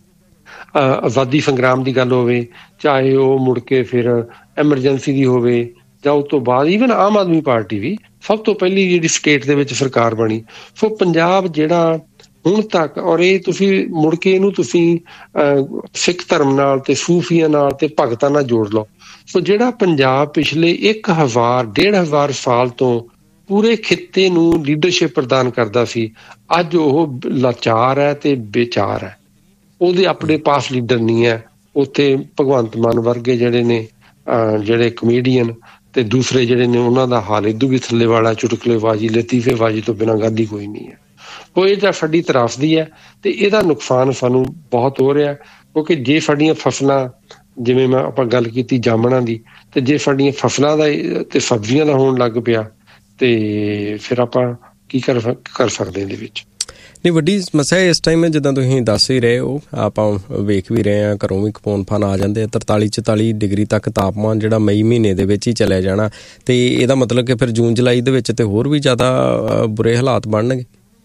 ਆਜ਼ਾਦੀ ਸੰਗਰਾਮ ਦੀ ਗੱਲ ਹੋਵੇ, ਚਾਹੇ ਉਹ ਮੁੜ ਕੇ ਫਿਰ ਐਮਰਜੈਂਸੀ ਦੀ ਹੋਵੇ, ਜਾਂ ਉਸ ਤੋਂ ਬਾਅਦ ਈਵਨ ਆਮ ਆਦਮੀ ਪਾਰਟੀ ਵੀ ਸਭ ਤੋਂ ਪਹਿਲੀ ਜਿਹੜੀ ਸਟੇਟ ਦੇ ਵਿੱਚ ਸਰਕਾਰ ਬਣੀ। ਸੋ ਪੰਜਾਬ ਜਿਹੜਾ ਹੁਣ ਤੱਕ, ਔਰ ਇਹ ਤੁਸੀਂ ਮੁੜ ਕੇ ਇਹਨੂੰ ਤੁਸੀਂ ਸਿੱਖ ਧਰਮ ਨਾਲ ਤੇ ਸੂਫੀਆਂ ਨਾਲ ਤੇ ਭਗਤਾਂ ਨਾਲ ਜੋੜ ਲਓ। ਸੋ ਜਿਹੜਾ ਪੰਜਾਬ ਪਿਛਲੇ 1000-1500 ਸਾਲ ਤੋਂ ਪੂਰੇ ਖਿੱਤੇ ਨੂੰ ਲੀਡਰਸ਼ਿਪ ਪ੍ਰਦਾਨ ਕਰਦਾ ਸੀ, ਅੱਜ ਉਹ ਲਾਚਾਰ ਹੈ ਤੇ ਬੇਚਾਰ ਹੈ। ਉਹਦੇ ਆਪਣੇ ਪਾਸ ਲੀਡਰ ਨਹੀਂ ਹੈ। ਉੱਥੇ ਭਗਵੰਤ ਮਾਨ ਵਰਗੇ ਜਿਹੜੇ ਨੇ ਜਿਹੜੇ ਕਮੇਡੀਅਨ ਤੇ ਦੂਸਰੇ ਜਿਹੜੇ ਨੇ ਉਹਨਾਂ ਦਾ ਹਾਲ ਇਦੋਂ ਵੀ ਥੱਲੇ ਵਾਲਾ, ਚੁਟਕਲੇਬਾਜ਼ੀ ਲਤੀਫੇਬਾਜ਼ੀ ਤੋਂ ਬਿਨਾਂ ਗੱਲ ਹੀ ਕੋਈ ਨਹੀਂ ਹੈ। ਉਹ ਇਹ ਤਾਂ ਸਾਡੀ ਤਰਾਸਦੀ ਹੈ ਤੇ ਇਹਦਾ ਨੁਕਸਾਨ ਸਾਨੂੰ ਬਹੁਤ ਹੋ ਰਿਹਾ, ਕਿਉਂਕਿ ਜੇ ਸਾਡੀਆਂ ਫਸਲਾਂ, ਜਿਵੇਂ ਆਪਾਂ ਗੱਲ ਕੀਤੀ ਜਾਮਣਾਂ ਦੀ, ਤੇ ਜੇ ਸਾਡੀਆਂ ਫਸਲਾਂ ਦਾ ਤੇ ਸਬਜ਼ੀਆਂ ਦਾ ਹੋਣ ਲੱਗ ਪਿਆ ਤੇ ਫਿਰ ਆਪਾਂ ਕੀ ਕਰ ਸਕਦੇ ਇਹਦੇ ਵਿੱਚ। ਨਹੀਂ, ਵੱਡੀ ਸਮੱਸਿਆ ਇਸ ਟਾਈਮ ਜਿੱਦਾਂ ਤੁਸੀਂ ਦੱਸ ਹੀ ਰਹੇ ਹੋ, ਆਪਾਂ ਵੇਖ ਵੀ ਰਹੇ ਹਾਂ, ਘਰੋਂ ਵੀ ਕਪੂਨ ਫਨ ਆ ਜਾਂਦੇ ਆ। 43-44 ਡਿਗਰੀ ਤੱਕ ਤਾਪਮਾਨ ਜਿਹੜਾ ਮਈ ਮਹੀਨੇ ਦੇ ਵਿੱਚ ਹੀ ਚਲਿਆ ਜਾਣਾ, ਤੇ ਇਹਦਾ ਮਤਲਬ ਕਿ ਫਿਰ ਜੂਨ ਜੁਲਾਈ ਦੇ ਵਿੱਚ ਤੇ ਹੋਰ ਵੀ ਜ਼ਿਆਦਾ ਬੁਰੇ ਹਾਲਾਤ ਬਣਨਗੇ।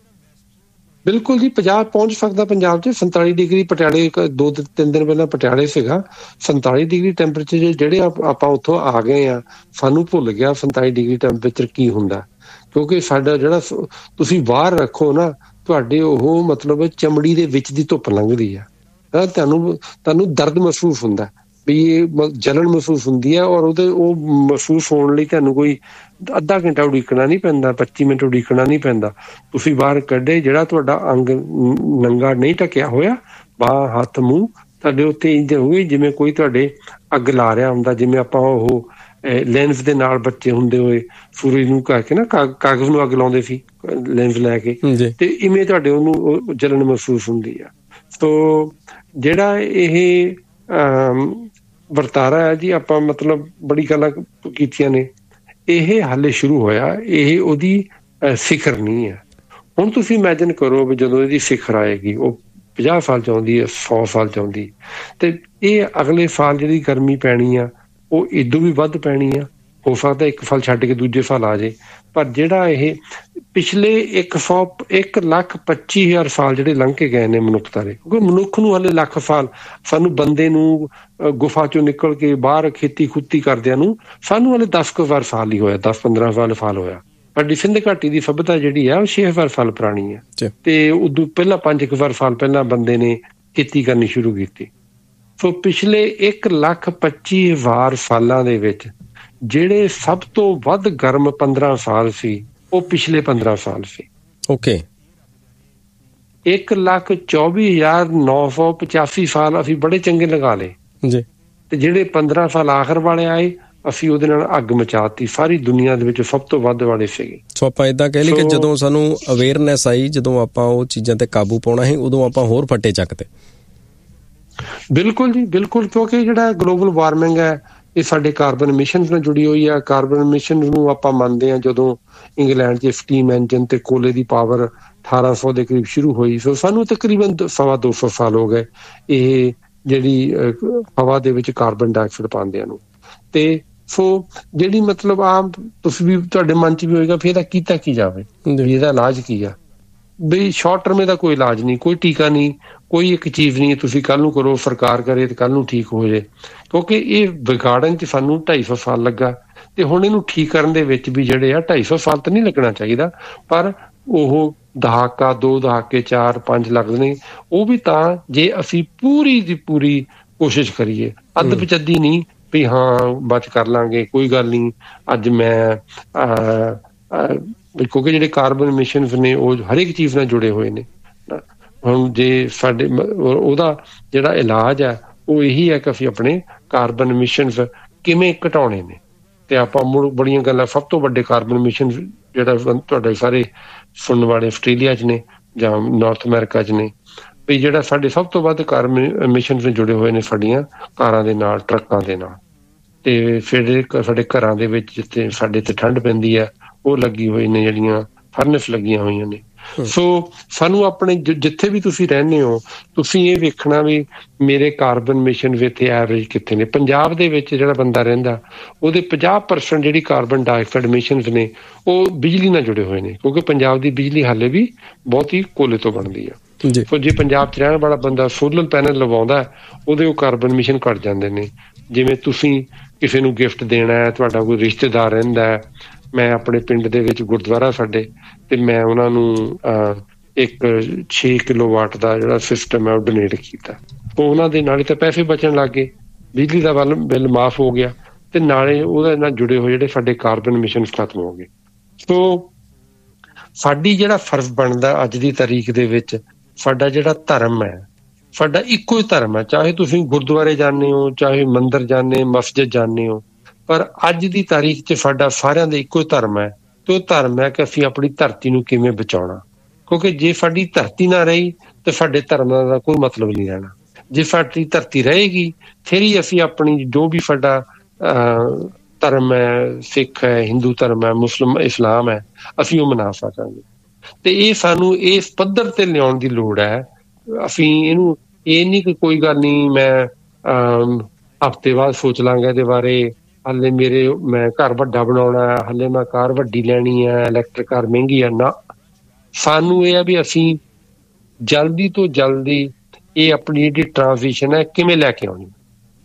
ਬਿਲਕੁਲ ਜੀ, 50 ਪਹੁੰਚ ਸਕਦਾ ਪੰਜਾਬ 'ਚ। 47 ਡਿਗਰੀ ਪਟਿਆਲੇ 2-3 ਦਿਨ ਪਹਿਲਾਂ ਪਟਿਆਲੇ ਸੀਗਾ 47 ਡਿਗਰੀ ਟੈਂਪਰੇਚਰ। ਜਿਹੜੇ ਆਪਾਂ ਉੱਥੋਂ ਆ ਗਏ ਆ, ਸਾਨੂੰ ਭੁੱਲ ਗਿਆ 47 ਡਿਗਰੀ ਟੈਂਪਰੇਚਰ ਕੀ ਹੁੰਦਾ, ਕਿਉਂਕਿ ਸਾਡਾ ਜਿਹੜਾ ਤੁਸੀਂ ਬਾਹਰ ਰੱਖੋ ਨਾ, ਤੁਹਾਡੇ ਉਹ ਮਤਲਬ ਚਮੜੀ ਦੇ ਵਿੱਚ ਦੀ ਧੁੱਪ ਲੰਘਦੀ ਆ, ਤੁਹਾਨੂੰ ਦਰਦ ਮਹਿਸੂਸ ਹੁੰਦਾ ਵੀ ਇਹ ਜਲਨ ਮਹਿਸੂਸ ਹੁੰਦੀ ਹੈ। ਔਰ ਉਹ ਮਹਿਸੂਸ ਹੋਣ ਲਈ ਤੁਹਾਨੂੰ ਕੋਈ ਅੱਧਾ ਘੰਟਾ ਉਡੀਕਣਾ ਨਹੀਂ ਪੈਂਦਾ, 25 ਮਿੰਟ ਉਡੀਕਣਾ ਨਹੀਂ ਪੈਂਦਾ। ਤੁਸੀਂ ਬਾਹਰ ਕੱਢੇ, ਜਿਹੜਾ ਤੁਹਾਡਾ ਅੰਗ ਨੰਗਾ ਨਹੀਂ ਢਕਿਆ ਹੋਇਆ, ਬਾਂਹ ਹੱਥ ਮੂੰਹ, ਤੁਹਾਡੇ ਉੱਤੇ ਇੰਝ ਹੋਊਗੀ ਜਿਵੇਂ ਕੋਈ ਤੁਹਾਡੇ ਅੱਗ ਲਾ ਰਿਹਾ ਹੁੰਦਾ। ਜਿਵੇਂ ਆਪਾਂ ਉਹ ਲੈਂਸ ਦੇ ਨਾਲ ਬੱਚੇ ਹੁੰਦੇ ਹੋਏ ਸੂਰਜ ਨੂੰ ਕਰਕੇ ਨਾ ਕਾਗਜ਼ ਨੂੰ ਅੱਗ ਲਾਉਂਦੇ ਸੀ ਲੈਂਸ ਲੈ ਕੇ, ਤੇ ਇਵੇਂ ਤੁਹਾਡੇ ਉਹਨੂੰ ਜਲਨ ਮਹਿਸੂਸ ਹੁੰਦੀ ਆ। ਸੋ ਜਿਹੜਾ ਇਹ ਵਰਤਾਰਾ ਹੈ ਜੀ, ਆਪਾਂ ਮਤਲਬ ਬੜੀ ਗੱਲਾਂ ਕੀਤੀਆਂ ਨੇ, ਇਹ ਹਾਲੇ ਸ਼ੁਰੂ ਹੋਇਆ, ਇਹ ਉਹਦੀ ਸਿਖਰ ਨਹੀਂ ਹੈ। ਹੁਣ ਤੁਸੀਂ ਇਮੈਜਿਨ ਕਰੋ ਵੀ ਜਦੋਂ ਇਹਦੀ ਸਿਖਰ ਆਏਗੀ, ਉਹ 50 ਸਾਲ 'ਚ ਆਉਂਦੀ ਹੈ, 100 ਸਾਲ 'ਚ ਆਉਂਦੀ, ਤੇ ਇਹ ਅਗਲੇ ਸਾਲ ਜਿਹੜੀ ਗਰਮੀ ਪੈਣੀ ਆ ਉਹ ਇਦੋਂ ਵੀ ਵੱਧ ਪੈਣੀ ਆ। ਹੋ ਸਕਦਾ ਇੱਕ ਸਾਲ ਛੱਡ ਕੇ ਦੂਜੇ ਸਾਲ ਆ ਜਾਏ, ਪਰ ਜਿਹੜਾ ਇਹ ਪਿਛਲੇ 1,25,000 ਸਾਲ ਜਿਹੜੇ ਲੰਘ ਕੇ ਗਏ ਨੇ ਮਨੁੱਖਤਾ ਦੇ, ਕਿਉਂਕਿ ਮਨੁੱਖ ਨੂੰ ਹਾਲੇ ਲੱਖ ਸਾਲ, ਸਾਨੂੰ ਬੰਦੇ ਨੂੰ ਗੁਫਾ ਚੋਂ ਨਿਕਲ ਕੇ ਬਾਹਰ ਖੇਤੀ ਖੁੱਤੀ ਕਰਦਿਆਂ ਨੂੰ ਸਾਨੂੰ ਹਾਲੇ 10,000 ਸਾਲ ਹੀ ਹੋਇਆ, 10-15 ਸਾਲ ਹੋਇਆ। ਸਾਡੀ ਸਿੰਧ ਘਾਟੀ ਦੀ ਸਭਿਅਤਾ ਜਿਹੜੀ ਆ ਉਹ 6,000 ਸਾਲ ਪੁਰਾਣੀ ਹੈ, ਤੇ ਉਦੋਂ ਪਹਿਲਾਂ 5,000 ਸਾਲ ਪਹਿਲਾਂ ਬੰਦੇ ਨੇ ਖੇਤੀ ਕਰਨੀ ਸ਼ੁਰੂ ਕੀਤੀ। ਸੋ ਪਿਛਲੇ 1,25,000 ਸਾਲਾਂ ਦੇ ਵਿੱਚ ਜਿਹੜੇ ਸਭ ਤੋਂ ਵੱਧ ਗਰਮ 15 ਸਾਲ ਸੀ, ਉਹ ਪਿਛਲੇ 15 ਸਾਲ ਸੀ। ਓਕੇ, 1,24,985 ਸਾਲ ਅਸੀਂ ਬੜੇ ਚੰਗੇ ਲਗਾ ਲਏ ਜੀ, ਤੇ ਜਿਹੜੇ 15 ਸਾਲ ਆਖਰ ਵਾਲੇ ਆਏ, ਅਸੀਂ ਉਹਦੇ ਨਾਲ ਅੱਗ ਮਚਾਤੀ। ਸਾਰੀ ਦੁਨੀਆ ਦੇ ਵਿੱਚ ਸਭ ਤੋਂ ਵੱਧ ਵਾਲੇ ਸੀਗੇ। ਸੋ ਆਪਾਂ ਏਦਾਂ ਕਹਿ ਲਈ ਕਿ ਜਦੋਂ ਸਾਨੂੰ ਅਵੇਅਰਨੈਸ ਆਈ, ਜਦੋਂ ਆਪਾਂ ਉਹ ਚੀਜ਼ਾਂ ਤੇ ਕਾਬੂ ਪਾਉਣਾ ਸੀ, ਉਦੋਂ ਆਪਾਂ ਹੋਰ ਫੱਟੇ ਚੱਕਦੇ। ਬਿਲਕੁਲ ਜੀ, ਬਿਲਕੁਲ, ਕਿਉਂਕਿ ਜਿਹੜਾ ਗਲੋਬਲ ਵਾਰਮਿੰਗ ਹੈ ਇਹ ਸਾਡੇ ਕਾਰਬਨ ਐਮਿਸ਼ਨ ਨਾਲ ਜੁੜੀ ਹੋਈ ਹੈ। ਕਾਰਬਨ ਐਮਿਸ਼ਨ ਨੂੰ ਆਪਾਂ ਮੰਨਦੇ ਹਾਂ ਜਦੋਂ ਇੰਗਲੈਂਡ 'ਚ ਸਟੀਮ ਇੰਜਨ ਤੇ ਕੋਲੇ ਦੀ ਪਾਵਰ 1800 ਦੇ ਕਰੀਬ ਸ਼ੁਰੂ ਹੋਈ। ਸੋ ਸਾਨੂੰ ਤਕਰੀਬਨ 250 ਸਾਲ ਹੋ ਗਏ ਇਹ ਜਿਹੜੀ ਹਵਾ ਦੇ ਵਿੱਚ ਕਾਰਬਨ ਡਾਈਆਕਸਾਈਡ ਪਾਉਂਦਿਆਂ ਨੂੰ। ਤੇ ਸੋ ਜਿਹੜੀ ਮਤਲਬ ਆਮ ਤੁਸੀਂ ਵੀ ਤੁਹਾਡੇ ਮਨ 'ਚ ਵੀ ਹੋਏਗਾ ਫਿਰ ਇਹਦਾ ਕੀਤਾ ਕੀ ਜਾਵੇ, ਇਹਦਾ ਇਲਾਜ ਕੀ ਆ। ਵੀ ਸ਼ਾਰਟ ਟਰਮ ਇਹਦਾ ਕੋਈ ਇਲਾਜ ਨਹੀਂ, ਕੋਈ ਟੀਕਾ ਨਹੀਂ, ਕੋਈ ਇੱਕ ਚੀਜ਼ ਨਹੀਂ ਤੁਸੀਂ ਕੱਲ੍ਹ ਨੂੰ ਕਰੋ, ਸਰਕਾਰ ਕਰੇ ਤੇ ਕੱਲ੍ਹ ਨੂੰ ਠੀਕ ਹੋ ਜਾਏ, ਕਿਉਂਕਿ ਇਹ ਵਿਗਾੜਨ 'ਚ ਸਾਨੂੰ 250 ਸਾਲ ਲੱਗਾ ਤੇ ਹੁਣ ਇਹਨੂੰ ਠੀਕ ਕਰਨ ਦੇ ਵਿੱਚ ਵੀ ਜਿਹੜੇ ਆ 250 ਸਾਲ ਤਾਂ ਨਹੀਂ ਲੱਗਣਾ ਚਾਹੀਦਾ, ਪਰ ਉਹ ਦਹਾਕਾ 2 ਦਹਾਕੇ 4 5 ਲੱਗਦੇ ਨੇ, ਉਹ ਵੀ ਤਾਂ ਜੇ ਅਸੀਂ ਪੂਰੀ ਦੀ ਪੂਰੀ ਕੋਸ਼ਿਸ਼ ਕਰੀਏ, ਅੱਧ ਪਚੱਦੀ ਨਹੀਂ ਵੀ ਹਾਂ ਬਚ ਕਰ ਲਾਂਗੇ ਕੋਈ ਗੱਲ ਨਹੀਂ। ਅੱਜ ਮੈਂ ਕਿਉਂਕਿ ਜਿਹੜੇ ਕਾਰਬਨ ਐਮਿਸ਼ਨਸ ਨੇ ਉਹ ਹਰੇਕ ਚੀਜ਼ ਨਾਲ ਜੁੜੇ ਹੋਏ ਨੇ। ਹੁਣ ਜੇ ਸਾਡੇ ਉਹਦਾ ਜਿਹੜਾ ਇਲਾਜ ਹੈ ਉਹ ਇਹੀ ਹੈ ਕਿ ਅਸੀਂ ਆਪਣੇ ਕਾਰਬਨ ਐਮਿਸ਼ਨਸ ਕਿਵੇਂ ਘਟਾਉਣੇ ਨੇ, ਤੇ ਆਪਾਂ ਮੁੜ ਬੜੀਆਂ ਗੱਲਾਂ, ਸਭ ਤੋਂ ਵੱਡੇ ਕਾਰਬਨ ਐਮਿਸ਼ਨ ਜਿਹੜਾ ਤੁਹਾਡੇ ਸਾਰੇ ਸੁਣਨ ਵਾਲੇ ਆਸਟ੍ਰੇਲੀਆ 'ਚ ਨੇ ਜਾਂ ਨਾਰਥ ਅਮਰੀਕਾ 'ਚ ਨੇ, ਵੀ ਜਿਹੜਾ ਸਾਡੇ ਸਭ ਤੋਂ ਵੱਧ ਕਾਰਬਨ ਐਮਿਸ਼ਨ ਨਾਲ ਜੁੜੇ ਹੋਏ ਨੇ ਸਾਡੀਆਂ ਕਾਰਾਂ ਦੇ ਨਾਲ, ਟਰੱਕਾਂ ਦੇ ਨਾਲ, ਤੇ ਫਿਰ ਸਾਡੇ ਘਰਾਂ ਦੇ ਵਿੱਚ ਜਿੱਥੇ ਸਾਡੇ ਤੇ ਠੰਡ ਪੈਂਦੀ ਹੈ ਉਹ ਲੱਗੀ ਹੋਈ ਨੇ, ਜਿਹੜੀਆਂ ਫਰਨਸ ਲੱਗੀਆਂ ਹੋਈਆਂ ਨੇ। ਸੋ ਸਾਨੂੰ ਆਪਣੇ ਜਿੱਥੇ ਵੀ ਤੁਸੀਂ ਰਹਿੰਦੇ ਹੋ ਤੁਸੀਂ ਇਹ ਵੇਖਣਾ ਵੀ ਮੇਰੇ ਕਾਰਬਨ ਐਮਿਸ਼ਨ ਵਿੱਚ ਐਵਰੇਜ ਕਿੱਥੇ ਨੇ। ਪੰਜਾਬ ਦੇ ਵਿੱਚ ਜਿਹੜਾ ਬੰਦਾ ਰਹਿੰਦਾ ਉਹਦੇ 50% ਜਿਹੜੀ ਕਾਰਬਨ ਡਾਈਆਕਸਾਈਡ ਐਮਿਸ਼ਨਸ ਨੇ ਉਹ ਬਿਜਲੀ ਨਾਲ ਜੁੜੇ ਹੋਏ ਨੇ, ਕਿਉਂਕਿ ਪੰਜਾਬ ਦੀ ਬਿਜਲੀ ਹਾਲੇ ਵੀ ਬਹੁਤ ਹੀ ਕੋਲੇ ਤੋਂ ਬਣਦੀ ਆ। ਸੋ ਜੇ ਪੰਜਾਬ 'ਚ ਰਹਿਣ ਵਾਲਾ ਬੰਦਾ ਸੋਲਰ ਪੈਨਲ ਲਵਾਉਂਦਾ ਉਹਦੇ ਉਹ ਕਾਰਬਨ ਐਮਿਸ਼ਨ ਘੱਟ ਜਾਂਦੇ ਨੇ। ਜਿਵੇਂ ਤੁਸੀਂ ਕਿਸੇ ਨੂੰ ਗਿਫਟ ਦੇਣਾ ਹੈ, ਤੁਹਾਡਾ ਕੋਈ ਰਿਸ਼ਤੇਦਾਰ ਰਹਿੰਦਾ ਹੈ, ਮੈਂ ਆਪਣੇ ਪਿੰਡ ਦੇ ਵਿੱਚ ਗੁਰਦੁਆਰਾ ਸਾਡੇ, ਤੇ ਮੈਂ ਉਹਨਾਂ ਨੂੰ ਇੱਕ 6 ਕਿਲੋਵਾਟ ਦਾ ਜਿਹੜਾ ਸਿਸਟਮ ਹੈ ਉਹ ਡੋਨੇਟ ਕੀਤਾ, ਉਹਨਾਂ ਦੇ ਨਾਲੇ ਤਾਂ ਪੈਸੇ ਬਚਣ ਲੱਗ ਗਏ, ਬਿਜਲੀ ਦਾ ਬਿੱਲ ਮਾਫ ਹੋ ਗਿਆ, ਤੇ ਨਾਲੇ ਉਹਦੇ ਨਾਲ ਜੁੜੇ ਹੋਏ ਜਿਹੜੇ ਸਾਡੇ ਕਾਰਬਨ ਐਮਿਸ਼ਨ ਖਤਮ ਹੋ ਗਏ। ਸੋ ਸਾਡੀ ਜਿਹੜਾ ਫਰਜ਼ ਬਣਦਾ ਅੱਜ ਦੀ ਤਾਰੀਖ ਦੇ ਵਿੱਚ, ਸਾਡਾ ਜਿਹੜਾ ਧਰਮ ਹੈ, ਸਾਡਾ ਇੱਕੋ ਹੀ ਧਰਮ ਹੈ, ਚਾਹੇ ਤੁਸੀਂ ਗੁਰਦੁਆਰੇ ਜਾਂਦੇ ਹੋ, ਚਾਹੇ ਮੰਦਿਰ ਜਾਂਦੇ, ਮਸਜਿਦ ਜਾਂਦੇ ਹੋ, ਪਰ ਅੱਜ ਦੀ ਤਾਰੀਖ 'ਚ ਸਾਡਾ ਸਾਰਿਆਂ ਦਾ ਇੱਕੋ ਹੀ ਧਰਮ ਹੈ, ਤੇ ਉਹ ਧਰਮ ਹੈ ਕਿ ਅਸੀਂ ਆਪਣੀ ਧਰਤੀ ਨੂੰ ਕਿਵੇਂ ਬਚਾਉਣਾ। ਕਿਉਂਕਿ ਜੇ ਸਾਡੀ ਧਰਤੀ ਨਾ ਰਹੀ ਤਾਂ ਸਾਡੇ ਧਰਮ ਦਾ ਕੋਈ ਮਤਲਬ ਨਹੀਂ ਰਹਿਣਾ। ਜੇ ਸਾਡੀ ਧਰਤੀ ਰਹੇਗੀ ਫਿਰ ਹੀ ਅਸੀਂ ਆਪਣੀ ਜੋ ਵੀ ਸਾਡਾ ਧਰਮ ਹੈ, ਸਿੱਖ ਹੈ, ਹਿੰਦੂ ਧਰਮ ਹੈ, ਮੁਸਲਿਮ ਇਸਲਾਮ ਹੈ, ਅਸੀਂ ਉਹ ਮਨਾ ਸਕਾਂਗੇ। ਤੇ ਇਹ ਸਾਨੂੰ ਇਸ ਪੱਧਰ ਤੇ ਲਿਆਉਣ ਦੀ ਲੋੜ ਹੈ। ਅਸੀਂ ਇਹਨੂੰ ਇਹ ਨਹੀਂ ਕਿ ਕੋਈ ਗੱਲ ਨਹੀਂ ਮੈਂ ਹਫ਼ਤੇ ਬਾਅਦ ਸੋਚ ਲਾਂਗਾ ਇਹਦੇ ਬਾਰੇ, ਹਾਲੇ ਮੈਂ ਘਰ ਵੱਡਾ ਬਣਾਉਣਾ, ਹਾਲੇ ਮੈਂ ਕਾਰ ਵੱਡੀ ਲੈਣੀ ਹੈ, ਇਲੈਕਟ੍ਰਿਕ ਕਾਰ ਮਹਿੰਗੀ ਹੈ। ਨਾ, ਸਾਨੂੰ ਇਹ ਆ ਵੀ ਅਸੀਂ ਜਲਦੀ ਤੋਂ ਜਲਦੀ ਇਹ ਆਪਣੀ ਜਿਹੜੀ ਟ੍ਰਾਂਜ਼ੀਸ਼ਨ ਹੈ ਕਿਵੇਂ ਲੈ ਕੇ ਆਉਣੀ।